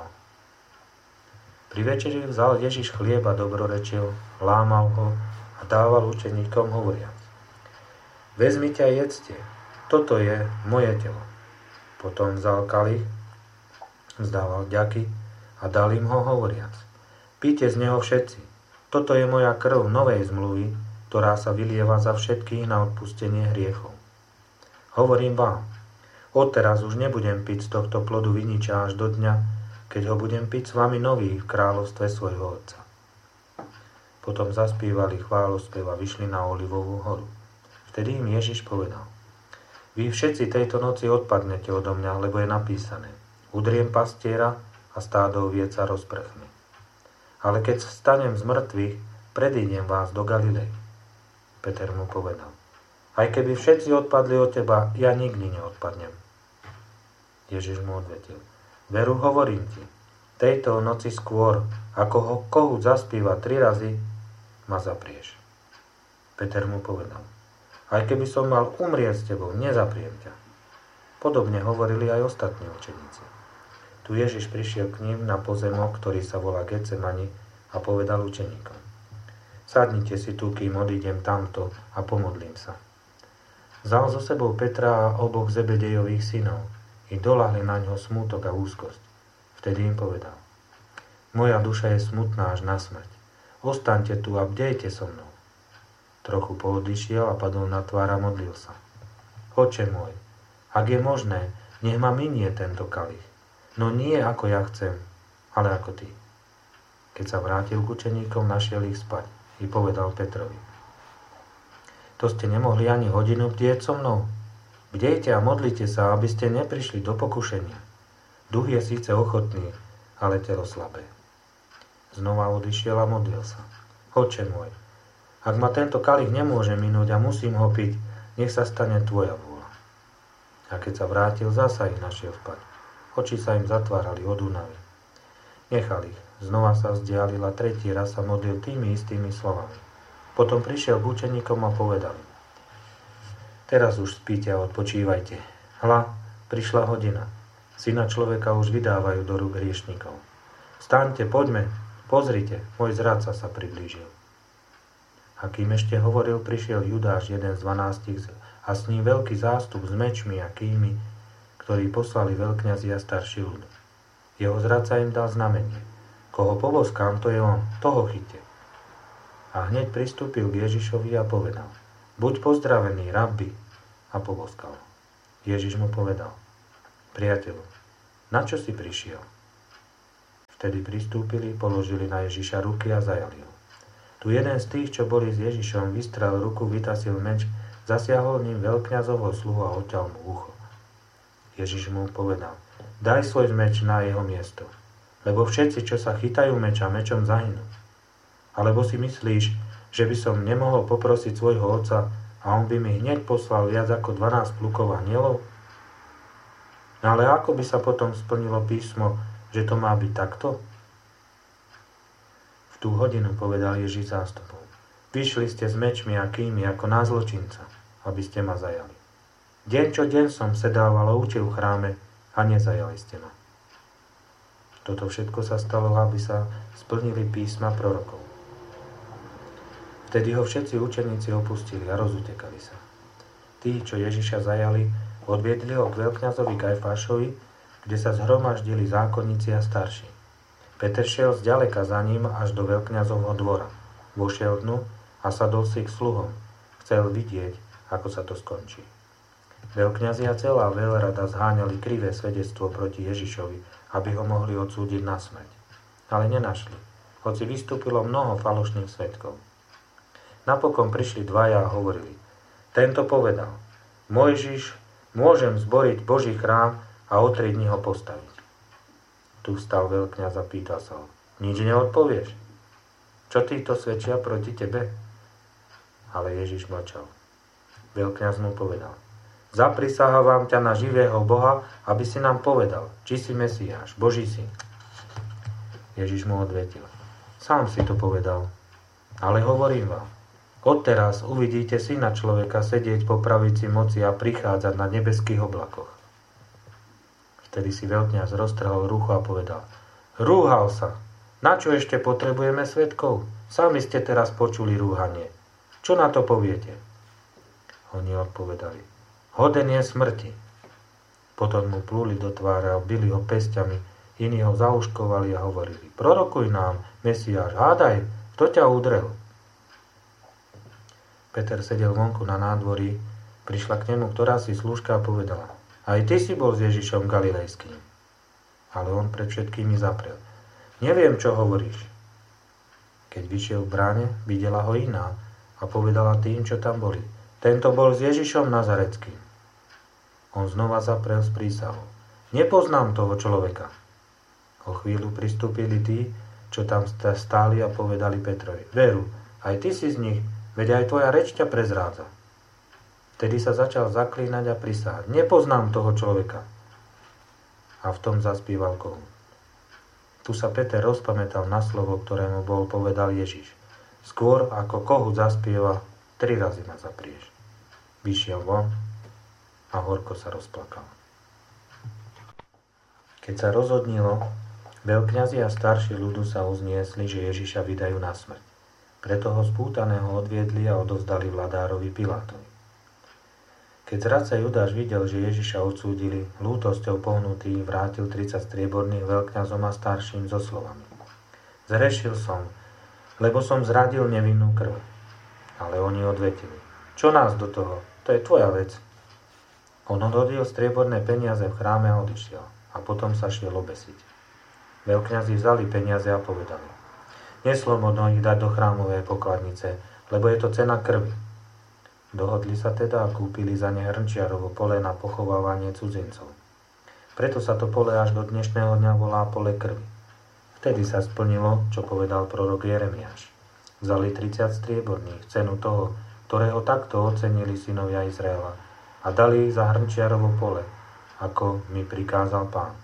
[SPEAKER 1] Pri večeri vzal Ježiš chlieb a dobrorečil, lámal ho a dával učeníkom hovoriac: vezmite a jedzte, toto je moje telo. Potom vzal kalich, vzdával ďaky a dal im ho hovoriac: píte z neho všetci, toto je moja krv novej zmluvy, ktorá sa vylieva za všetkých na odpustenie hriechov. Hovorím vám, odteraz už nebudem piť z tohto plodu viniča až do dňa, keď ho budem piť s vami nový v kráľovstve svojho Otca. Potom zaspívali chválospev a vyšli na Olivovú horu. Vtedy im Ježiš povedal: vy všetci tejto noci odpadnete odo mňa, lebo je napísané: udriem pastiera a stádo oviec sa rozprchne. Ale keď vstanem z mŕtvych, predídem vás do Galilei. Peter mu povedal: aj keby všetci odpadli od teba, ja nikdy neodpadnem. Ježiš mu odvetil: veru hovorím ti, tejto noci skôr, ako ho kohút zaspíva 3 razy, ma zaprieš. Peter mu povedal: aj keby som mal umrieť s tebou, nezapriem ťa. Podobne hovorili aj ostatní učeníci. Tu Ježiš prišiel k ním na pozemok, ktorý sa volá Getsemani, a povedal učeníkom: sadnite si tu, kým odídem tamto a pomodlím sa. Vzal so sebou Petra a oboch Zebedejových synov i doľahli na ňo smútok a úzkosť. Vtedy im povedal: moja duša je smutná až na smrť. Ostaňte tu a bdejte so mnou. Trochu poodišiel a padol na tvár a modlil sa: Oče môj, ak je možné, nech ma minie tento kalich. No nie ako ja chcem, ale ako ty. Keď sa vrátil k učeníkom, našiel ich spať i povedal Petrovi: to ste nemohli ani hodinu bdieť so mnou? Bdejte a modlite sa, aby ste neprišli do pokušenia. Duch je síce ochotný, ale telo slabé. Znova odišiel a modlil sa: Oče môj, ak ma tento kalich nemôže minúť a musím ho piť, nech sa stane tvoja vôľa. A keď sa vrátil, zasa ich našiel spať. Oči sa im zatvárali od únavy. Nechal ich. Znova sa vzdialil a tretí raz sa modlil tými istými slovami. Potom prišiel k učeníkom a povedal: teraz už spíte a odpočívajte. Hľa, prišla hodina. Syna človeka už vydávajú do rúk hriešnikov. Vstaňte, poďme, pozrite, môj zradca sa priblížil. A kým ešte hovoril, prišiel Judáš, jeden z 12, a s ním veľký zástup s mečmi a kými, ktorí poslali veľkňazi a starší ľud. Jeho zradca im dal znamenie: koho poboskám, to je on, toho chyťte. A hneď pristúpil k Ježišovi a povedal: buď pozdravený, rabbi, a poboskal ho. Ježiš mu povedal: priateľu, na čo si prišiel? Vtedy pristúpili, položili na Ježiša ruky a zajali ho. Tu jeden z tých, čo boli s Ježišom, vystrel ruku, vytasil meč, zasiahol ním veľkňazovho sluhu a odťal mu ucho. Ježiš mu povedal: daj svoj meč na jeho miesto, lebo všetci, čo sa chytajú meča, mečom zahynú. Alebo si myslíš, že by som nemohol poprosiť svojho otca a on by mi hneď poslal viac ako 12 plukov anielov? No ale ako by sa potom splnilo písmo, že to má byť takto? V tú hodinu povedal Ježiš zástupom: vyšli ste s mečmi a kými ako na zločinca, aby ste ma zajali. Deň čo deň som sedával a učil v chráme a nezajali ste ma. Toto všetko sa stalo, aby sa splnili písma prorokov. Vtedy ho všetci učeníci opustili a rozutekali sa. Tí, čo Ježiša zajali, odviedli ho k veľkňazovi Kajfášovi, kde sa zhromaždili zákonníci a starší. Peter šiel zďaleka za ním až do veľkňazovho dvora. Vošiel dnu a sadol si k sluhom. Chcel vidieť, ako sa to skončí. Veľkňazi a celá veľrada zháňali krivé svedectvo proti Ježišovi, aby ho mohli odsúdiť na smrť. Ale nenašli, hoci vystúpilo mnoho falošných svedkov. Napokon prišli dvaja a hovorili: tento povedal: Mojžiš, môžem zboriť Boží chrám a o 3 dní ho postaviť. Tu vstal veľkňaz a pýtal sa ho: nič neodpovieš? Čo títo svedčia proti tebe? Ale Ježiš mlčal. Veľkňaz mu povedal: zaprisahávam ťa na živého Boha, aby si nám povedal, či si Mesiáš, Boží syn. Ježiš mu odvetil: sám si to povedal, ale hovorím vám, odteraz uvidíte Syna človeka sedieť po pravici moci a prichádzať na nebeských oblakoch. Vtedy si veľkňaz roztrhol rucho a povedal: rúhal sa. Na čo ešte potrebujeme svedkov? Sami ste teraz počuli rúhanie. Čo na to poviete? Oni odpovedali: hoden je smrti. Potom mu plúli do tváre a bili ho pesťami, iní ho zauškovali a hovorili: prorokuj nám, Mesiáš, hádaj, kto ťa udrel? Peter sedel vonku na nádvorí, prišla k nemu ktorási slúžka a povedala: aj ty si bol s Ježišom Galilejským. Ale on pred všetkými zaprel: neviem, čo hovoríš. Keď vyšiel v bráne, videla ho iná a povedala tým, čo tam boli: tento bol s Ježišom Nazareckým. On znova zaprel s prísahou: nepoznám toho človeka. O chvíľu pristúpili tí, čo tam stáli a povedali Petrovi: veru, aj ty si z nich, veď aj tvoja reč ťa prezrádza. Vtedy sa začal zaklínať a prisahať: nepoznám toho človeka. A v tom zaspíval kohút. Tu sa Peter rozpamätal na slovo, ktorému bol povedal Ježiš: skôr ako kohút zaspieva, 3 razy ma zaprieš. Vyšiel von a horko sa rozplakal. Keď sa rozhodnilo, veľkňazi a starší ľudu sa uzniesli, že Ježiša vydajú na smrť. Preto ho spútaného odviedli a odovzdali vladárovi Pilátovi. Keď zradca Judáš videl, že Ježiša odsúdili, lútosťou pohnutý vrátil 30 strieborných veľkňazom a starším so slovami: zhrešil som, lebo som zradil nevinnú krv. Ale oni odvetili: čo nás do toho? To je tvoja vec. On odhodil strieborné peniaze v chráme a odišiel. A potom sa šiel obesiť. Veľkňazi vzali peniaze a povedali: neslobodno ich dať do chrámovej pokladnice, lebo je to cena krvi. Dohodli sa teda a kúpili za ne hrnčiarovo pole na pochovávanie cudzincov. Preto sa to pole až do dnešného dňa volá pole krvi. Vtedy sa splnilo, čo povedal prorok Jeremiáš. Vzali 30 strieborných, cenu toho, ktorého takto ocenili synovia Izraela, a dali ich za hrnčiarovo pole, ako mi prikázal Pán.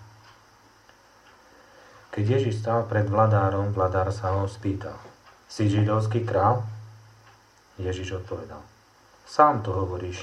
[SPEAKER 1] Keď Ježiš stál pred vladárom, vladár sa ho spýtal: si židovský král? Ježiš odpovedal: sám to hovoríš.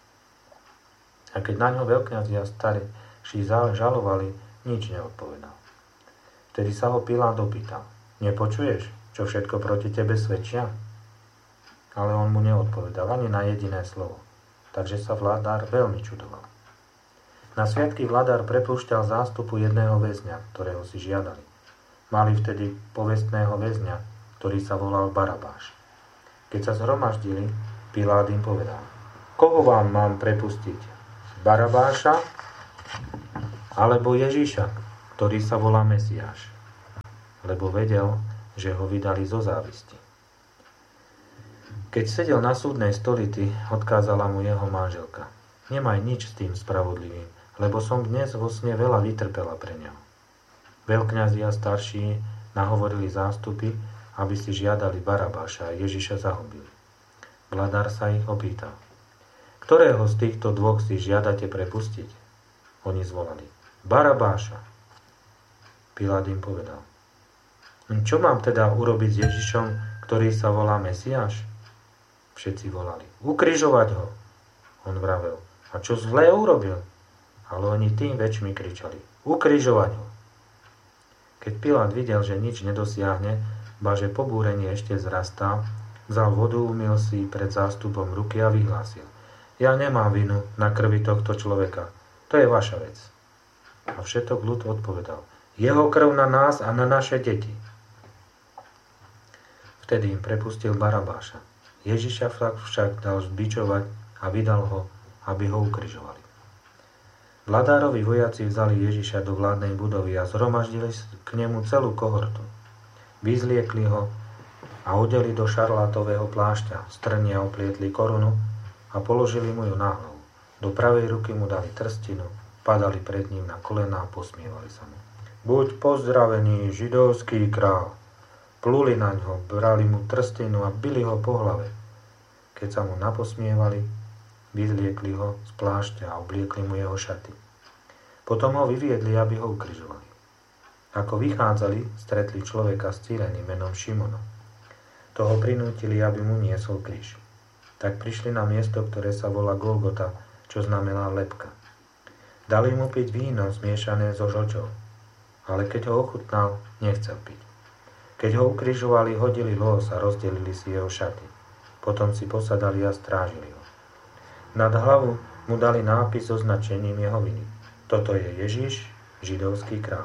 [SPEAKER 1] A keď na ňo veľkňazi a starší žalovali, nič neodpovedal. Vtedy sa ho Pilát opýtal: nepočuješ, čo všetko proti tebe svedčia? Ale on mu neodpovedal ani na jediné slovo, takže sa vladár veľmi čudoval. Na sviatky vladár prepúšťal zástupu jedného väzňa, ktorého si žiadali. Mali vtedy povestného väzňa, ktorý sa volal Barabáš. Keď sa zhromaždili, Pilát im povedal: koho vám mám prepustiť? Barabáša alebo Ježiša, ktorý sa volá Mesiáš, lebo vedel, že ho vydali zo závisti. Keď sedel na súdnej stolici, odkázala mu jeho manželka: Nemaj nič s tým spravodlivým, lebo som dnes vo sne veľa vytrpela pre neho. Veľkňazi a starší nahovorili zástupy, aby si žiadali Barabáša a Ježiša zahubili. Vladár sa ich opýtal: Ktorého z týchto dvoch si žiadate prepustiť? Oni zvolali: Barabáša. Pilát im povedal: Čo mám teda urobiť s Ježišom, ktorý sa volá Mesiáš? Všetci volali: Ukrižovať ho. On vravel: A čo zlé urobil? Ale oni tým väčšmi kričali: Ukrižovať ho. Keď Pilát videl, že nič nedosiahne, ba že pobúrenie ešte vzrastá, vzal vodu, umyl si pred zástupom ruky a vyhlásil: Ja nemám vinu na krvi tohto človeka. To je vaša vec. A všetok ľud odpovedal: Jeho krv na nás a na naše deti. Vtedy im prepustil Barabáša. Ježiša však dal zbičovať a vydal ho, aby ho ukrižovali. Vladárovi vojaci vzali Ježiša do vládnej budovy a zhromaždili k nemu celú kohortu. Vyzliekli ho a odeli do šarlátového plášťa, strnia oplietli korunu a položili mu ju na hlavu. Do pravej ruky mu dali trstinu, padali pred ním na kolená a posmievali sa mu. Buď pozdravený, židovský král. Pluli na ňo, brali mu trstinu a bili ho po hlave. Keď sa mu naposmievali, vyzliekli ho z plášťa a obliekli mu jeho šaty. Potom ho vyviedli, aby ho ukrižovali. Ako vychádzali, stretli človeka z Cyreny menom Šimona. Toho prinútili, aby mu niesol kríž. Tak prišli na miesto, ktoré sa volá Golgota, čo znamená lebka. Dali mu piť víno zmiešané so žlčou, ale keď ho ochutnal, nechcel piť. Keď ho ukrižovali, hodili lôz a rozdelili si jeho šaty. Potom si posadali a strážili ho. Nad hlavu mu dali nápis so značením jeho viny. Toto je Ježiš, židovský král.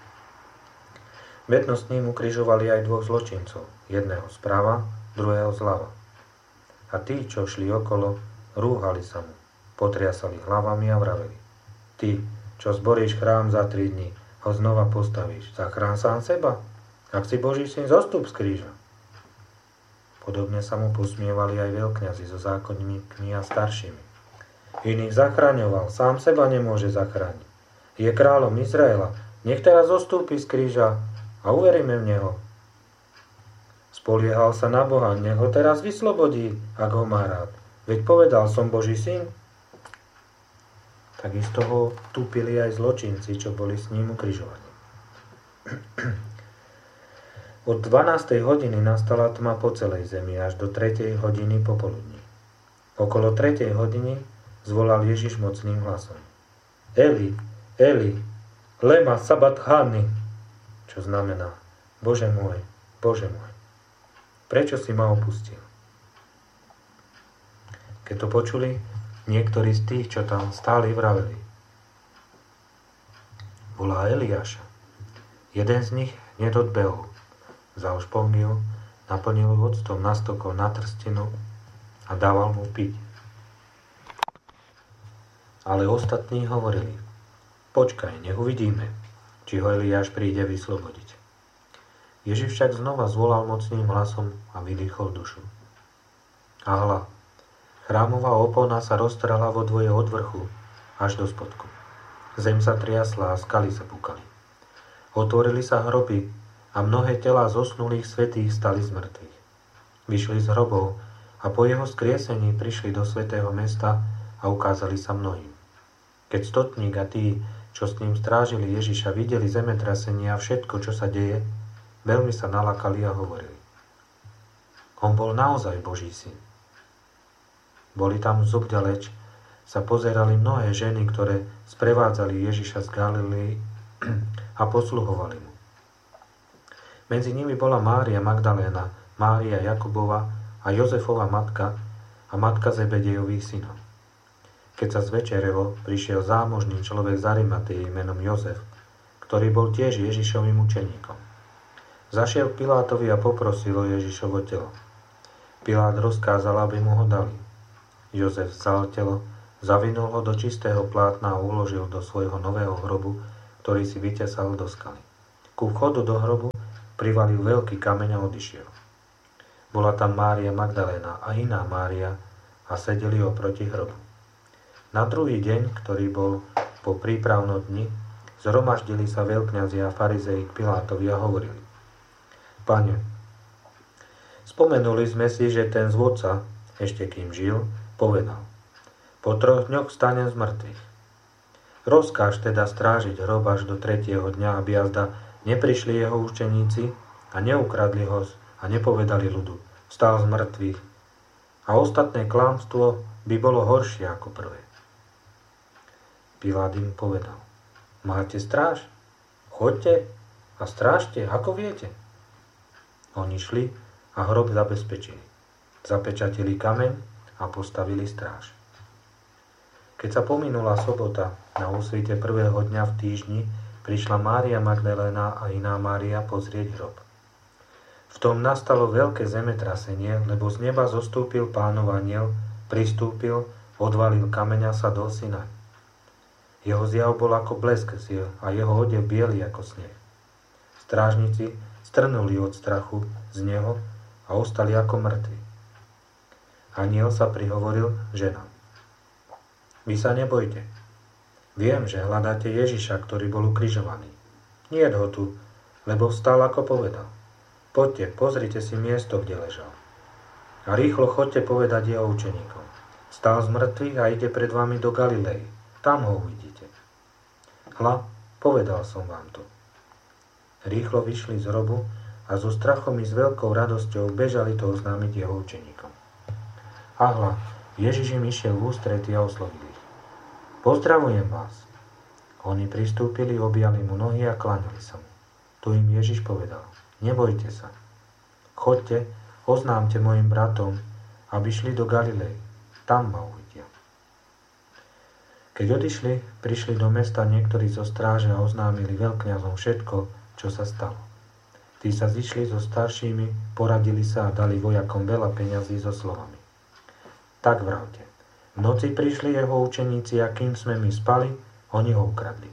[SPEAKER 1] Vedno s ním ukrižovali aj dvoch zločincov, jedného zprava, druhého zľava. A tí, čo šli okolo, rúhali sa mu, potriasali hlavami a vraveli: Ty, čo zboríš chrám za 3 dní, ho znova postavíš, zachrán sám seba. Ak si Boží syn, zostup z kríža. Podobne sa mu posmievali aj veľkňazi so zákonníkmi a staršími. Iných zachraňoval, sám seba nemôže zachrániť. Je kráľom Izraela, nech teraz zostúpi z kríža a uveríme v neho. Spoliehal sa na Boha, nech ho teraz vyslobodí, ak ho má rád. Veď povedal, som Boží syn. Takisto ho tupili aj zločinci, čo boli s ním ukrižovaní. Od 12. hodiny nastala tma po celej zemi až do 3. hodiny popoludní. Okolo 3. hodiny zvolal Ježiš mocným hlasom: Eli, Eli, lema sabachthani, čo znamená: Bože môj, prečo si ma opustil? Keď to počuli, niektorí z tých, čo tam stáli, vraveli: Volá Eliáša. Jeden z nich hneď odbehol, vzal špongiu, naplnil ju octom, nastokol na trstinu a dával mu piť. Ale ostatní hovorili: Počkaj, nech uvidíme, či ho Eliáš príde vyslobodiť. Ježiš však znova zvolal mocným hlasom a vydýchol dušu. A hľa, chrámová opona sa roztrhla vo dvoje od vrchu až do spodku. Zem sa triasla a skaly sa púkali. Otvorili sa hroby a mnohé telá zosnulých svätých stali z mŕtvych. Vyšli z hrobov a po jeho skriesení prišli do svätého mesta a ukázali sa mnohým. Keď stotník a tí, čo s ním strážili Ježiša, videli zemetrasenie a všetko, čo sa deje, veľmi sa nalakali a hovorili: On bol naozaj Boží syn. Boli tam zobďaleč, sa pozerali mnohé ženy, ktoré sprevádzali Ježiša z Galilei a posluhovali mu. Medzi nimi bola Mária Magdaléna, Mária Jakubova a Jozefova matka a matka Zebedejových synov. Keď sa zvečerelo, prišiel zámožný človek z Arimatei menom Jozef, ktorý bol tiež Ježišovým učeníkom. Zašiel k Pilátovi a poprosil o Ježišovo telo. Pilát rozkázal, aby mu ho dali. Jozef vzal telo, Zavinul ho do čistého plátna a uložil do svojho nového hrobu, ktorý si vytesal do skaly. Ku vchodu do hrobu privalil veľký kameň a odišiel. Bola tam Mária Magdaléna a iná Mária a sedeli oproti hrobu. Na druhý deň, ktorý bol po prípravnom dni, zhromaždili sa veľkňazi a farizei k Pilátovi a hovorili: Pane, spomenuli sme si, že ten zvodca, ešte kým žil, povedal: Po 3 dňoch vstanem z mŕtvych. Rozkáž teda strážiť hrob až do 3. dňa, aby jazda neprišli jeho učeníci a neukradli ho a nepovedali ľudu: Vstal z mŕtvych. A ostatné klamstvo by bolo horšie ako prvé. Pilát im povedal: Máte stráž? Choďte a strážte, ako viete. Oni šli a hrob zabezpečili. Zapečatili kameň a postavili stráž. Keď sa pominula sobota, na úsvite prvého dňa v týždni prišla Mária Magdaléna a iná Mária pozrieť hrob. V tom nastalo veľké zemetrasenie, lebo z neba zostúpil Pánov anjel, pristúpil, odvalil kameň a sadol si naň. Jeho zjav bol ako blesk a jeho odev biely ako sneh. Strážnici strnuli od strachu z neho a ostali ako mŕtvi. Anjel sa prihovoril ženám: Vy sa nebojte. Viem, že hľadáte Ježiša, ktorý bol ukrižovaný. Niet ho tu, lebo vstal, ako povedal. Poďte, pozrite si miesto, kde ležal. A rýchlo chodte povedať jeho učeníkom: Vstal z mŕtvych a ide pred vami do Galilei. Tam ho uvidíte. Hľa, povedal som vám to. Rýchlo vyšli z hrobu a so strachom i s veľkou radosťou bežali to oznámiť jeho učeníkom. A hľa, Ježiš im išiel v ústrety a oslovil ich: Pozdravujem vás. Oni pristúpili, objali mu nohy a kláňali sa mu. Tu im Ježiš povedal: Nebojte sa. Choďte, oznámte mojim bratom, aby šli do Galilei. Tam ma uvidia. Keď odišli, prišli do mesta niektorí zo stráže a oznámili veľkňazom všetko, čo sa stalo. Tí sa zišli so staršími, poradili sa a dali vojakom veľa peňazí so slovami: Tak vravte, v noci prišli jeho učeníci a kým sme my spali, oni ho ukradli.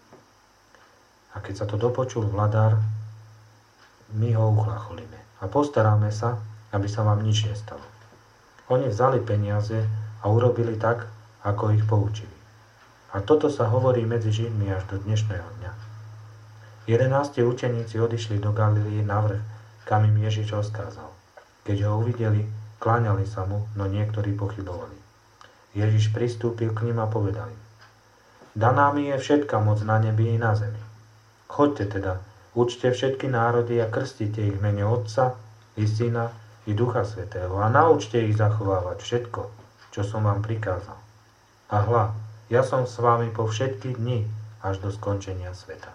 [SPEAKER 1] A keď sa to dopočul vladár, my ho uchlacholíme a postaráme sa, aby sa vám nič nestalo. Oni vzali peniaze a urobili tak, ako ich poučili. A toto sa hovorí medzi Židmi až do dnešného dňa. 11 učeníci odišli do Galilei na vrch, kam im Ježiš rozkázal. Keď ho uvideli, kláňali sa mu, no niektorí pochybovali. Ježiš pristúpil k nim a povedal im: Daná mi je všetka moc na nebi i na zemi. Choďte teda, učte všetky národy a krstite ich v mene Otca i Syna i Ducha Svätého a naučte ich zachovávať všetko, čo som vám prikázal. A hľa, ja som s vami po všetky dni až do skončenia sveta.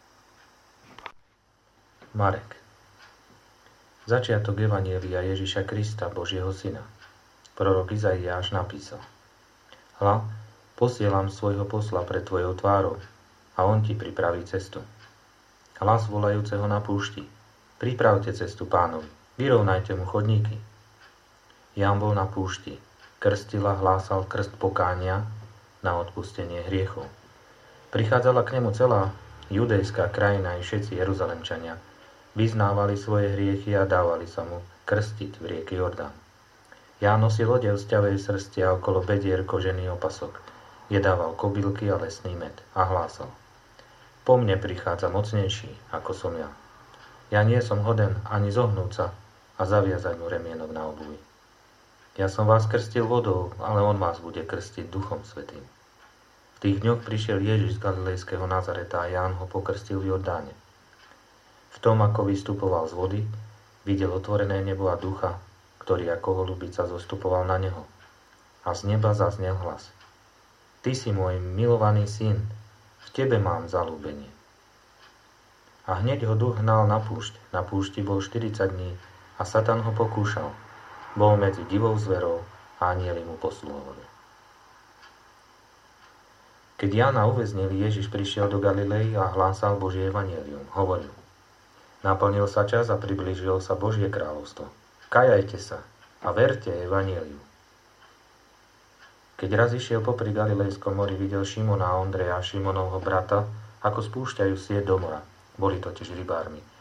[SPEAKER 1] Marek. Začiatok evanjelia Ježiša Krista, Božieho Syna. Prorok Izaiáš napísal: Hľa, posielam svojho posla pred tvojou tvárou a on ti pripraví cestu. Hlas volajúceho na púšti: Pripravte cestu Pánovi, vyrovnajte mu chodníky. Ján bol na púšti, krstil a hlásal krst pokánia na odpustenie hriechov. Prichádzala k nemu celá judejská krajina i všetci Jeruzalemčania. Vyznávali svoje hriechy a dávali sa mu krstiť v rieke Jordán. Ján nosil odev z ťavej srsti a okolo bedier kožený opasok. Jedával kobylky a lesný med a hlásal: Po mne prichádza mocnejší, ako som ja. Ja nie som hoden ani zohnúť sa a zaviazať mu remienok na obuvi. Ja som vás krstil vodou, ale on vás bude krstiť Duchom Svätým. V tých dňoch prišiel Ježiš z galilejského Nazareta a Ján ho pokrstil v Jordáne. V tom, ako vystupoval z vody, videl otvorené nebo a ducha, ktorý ako holubica zostupoval na neho. A z neba zaznel hlas: Ty si môj milovaný syn, v tebe mám zaľúbenie. A hneď ho duch hnal na púšť. Na púšti bol 40 dní a Satan ho pokúšal. Bol medzi divou zverou a anjeli mu posluhovali. Keď Jána uväznili, Ježiš prišiel do Galilei a hlásal Božie evanjelium. Hovoril: Naplnil sa čas a priblížilo sa Božie kráľovstvo. Kajajte sa a verte evanjeliu. Keď raz išiel popri Galilejskom mori, videl Šimona a Ondreja, Šimonovho brata, ako spúšťajú sieť do mora. Boli totiž rybármi.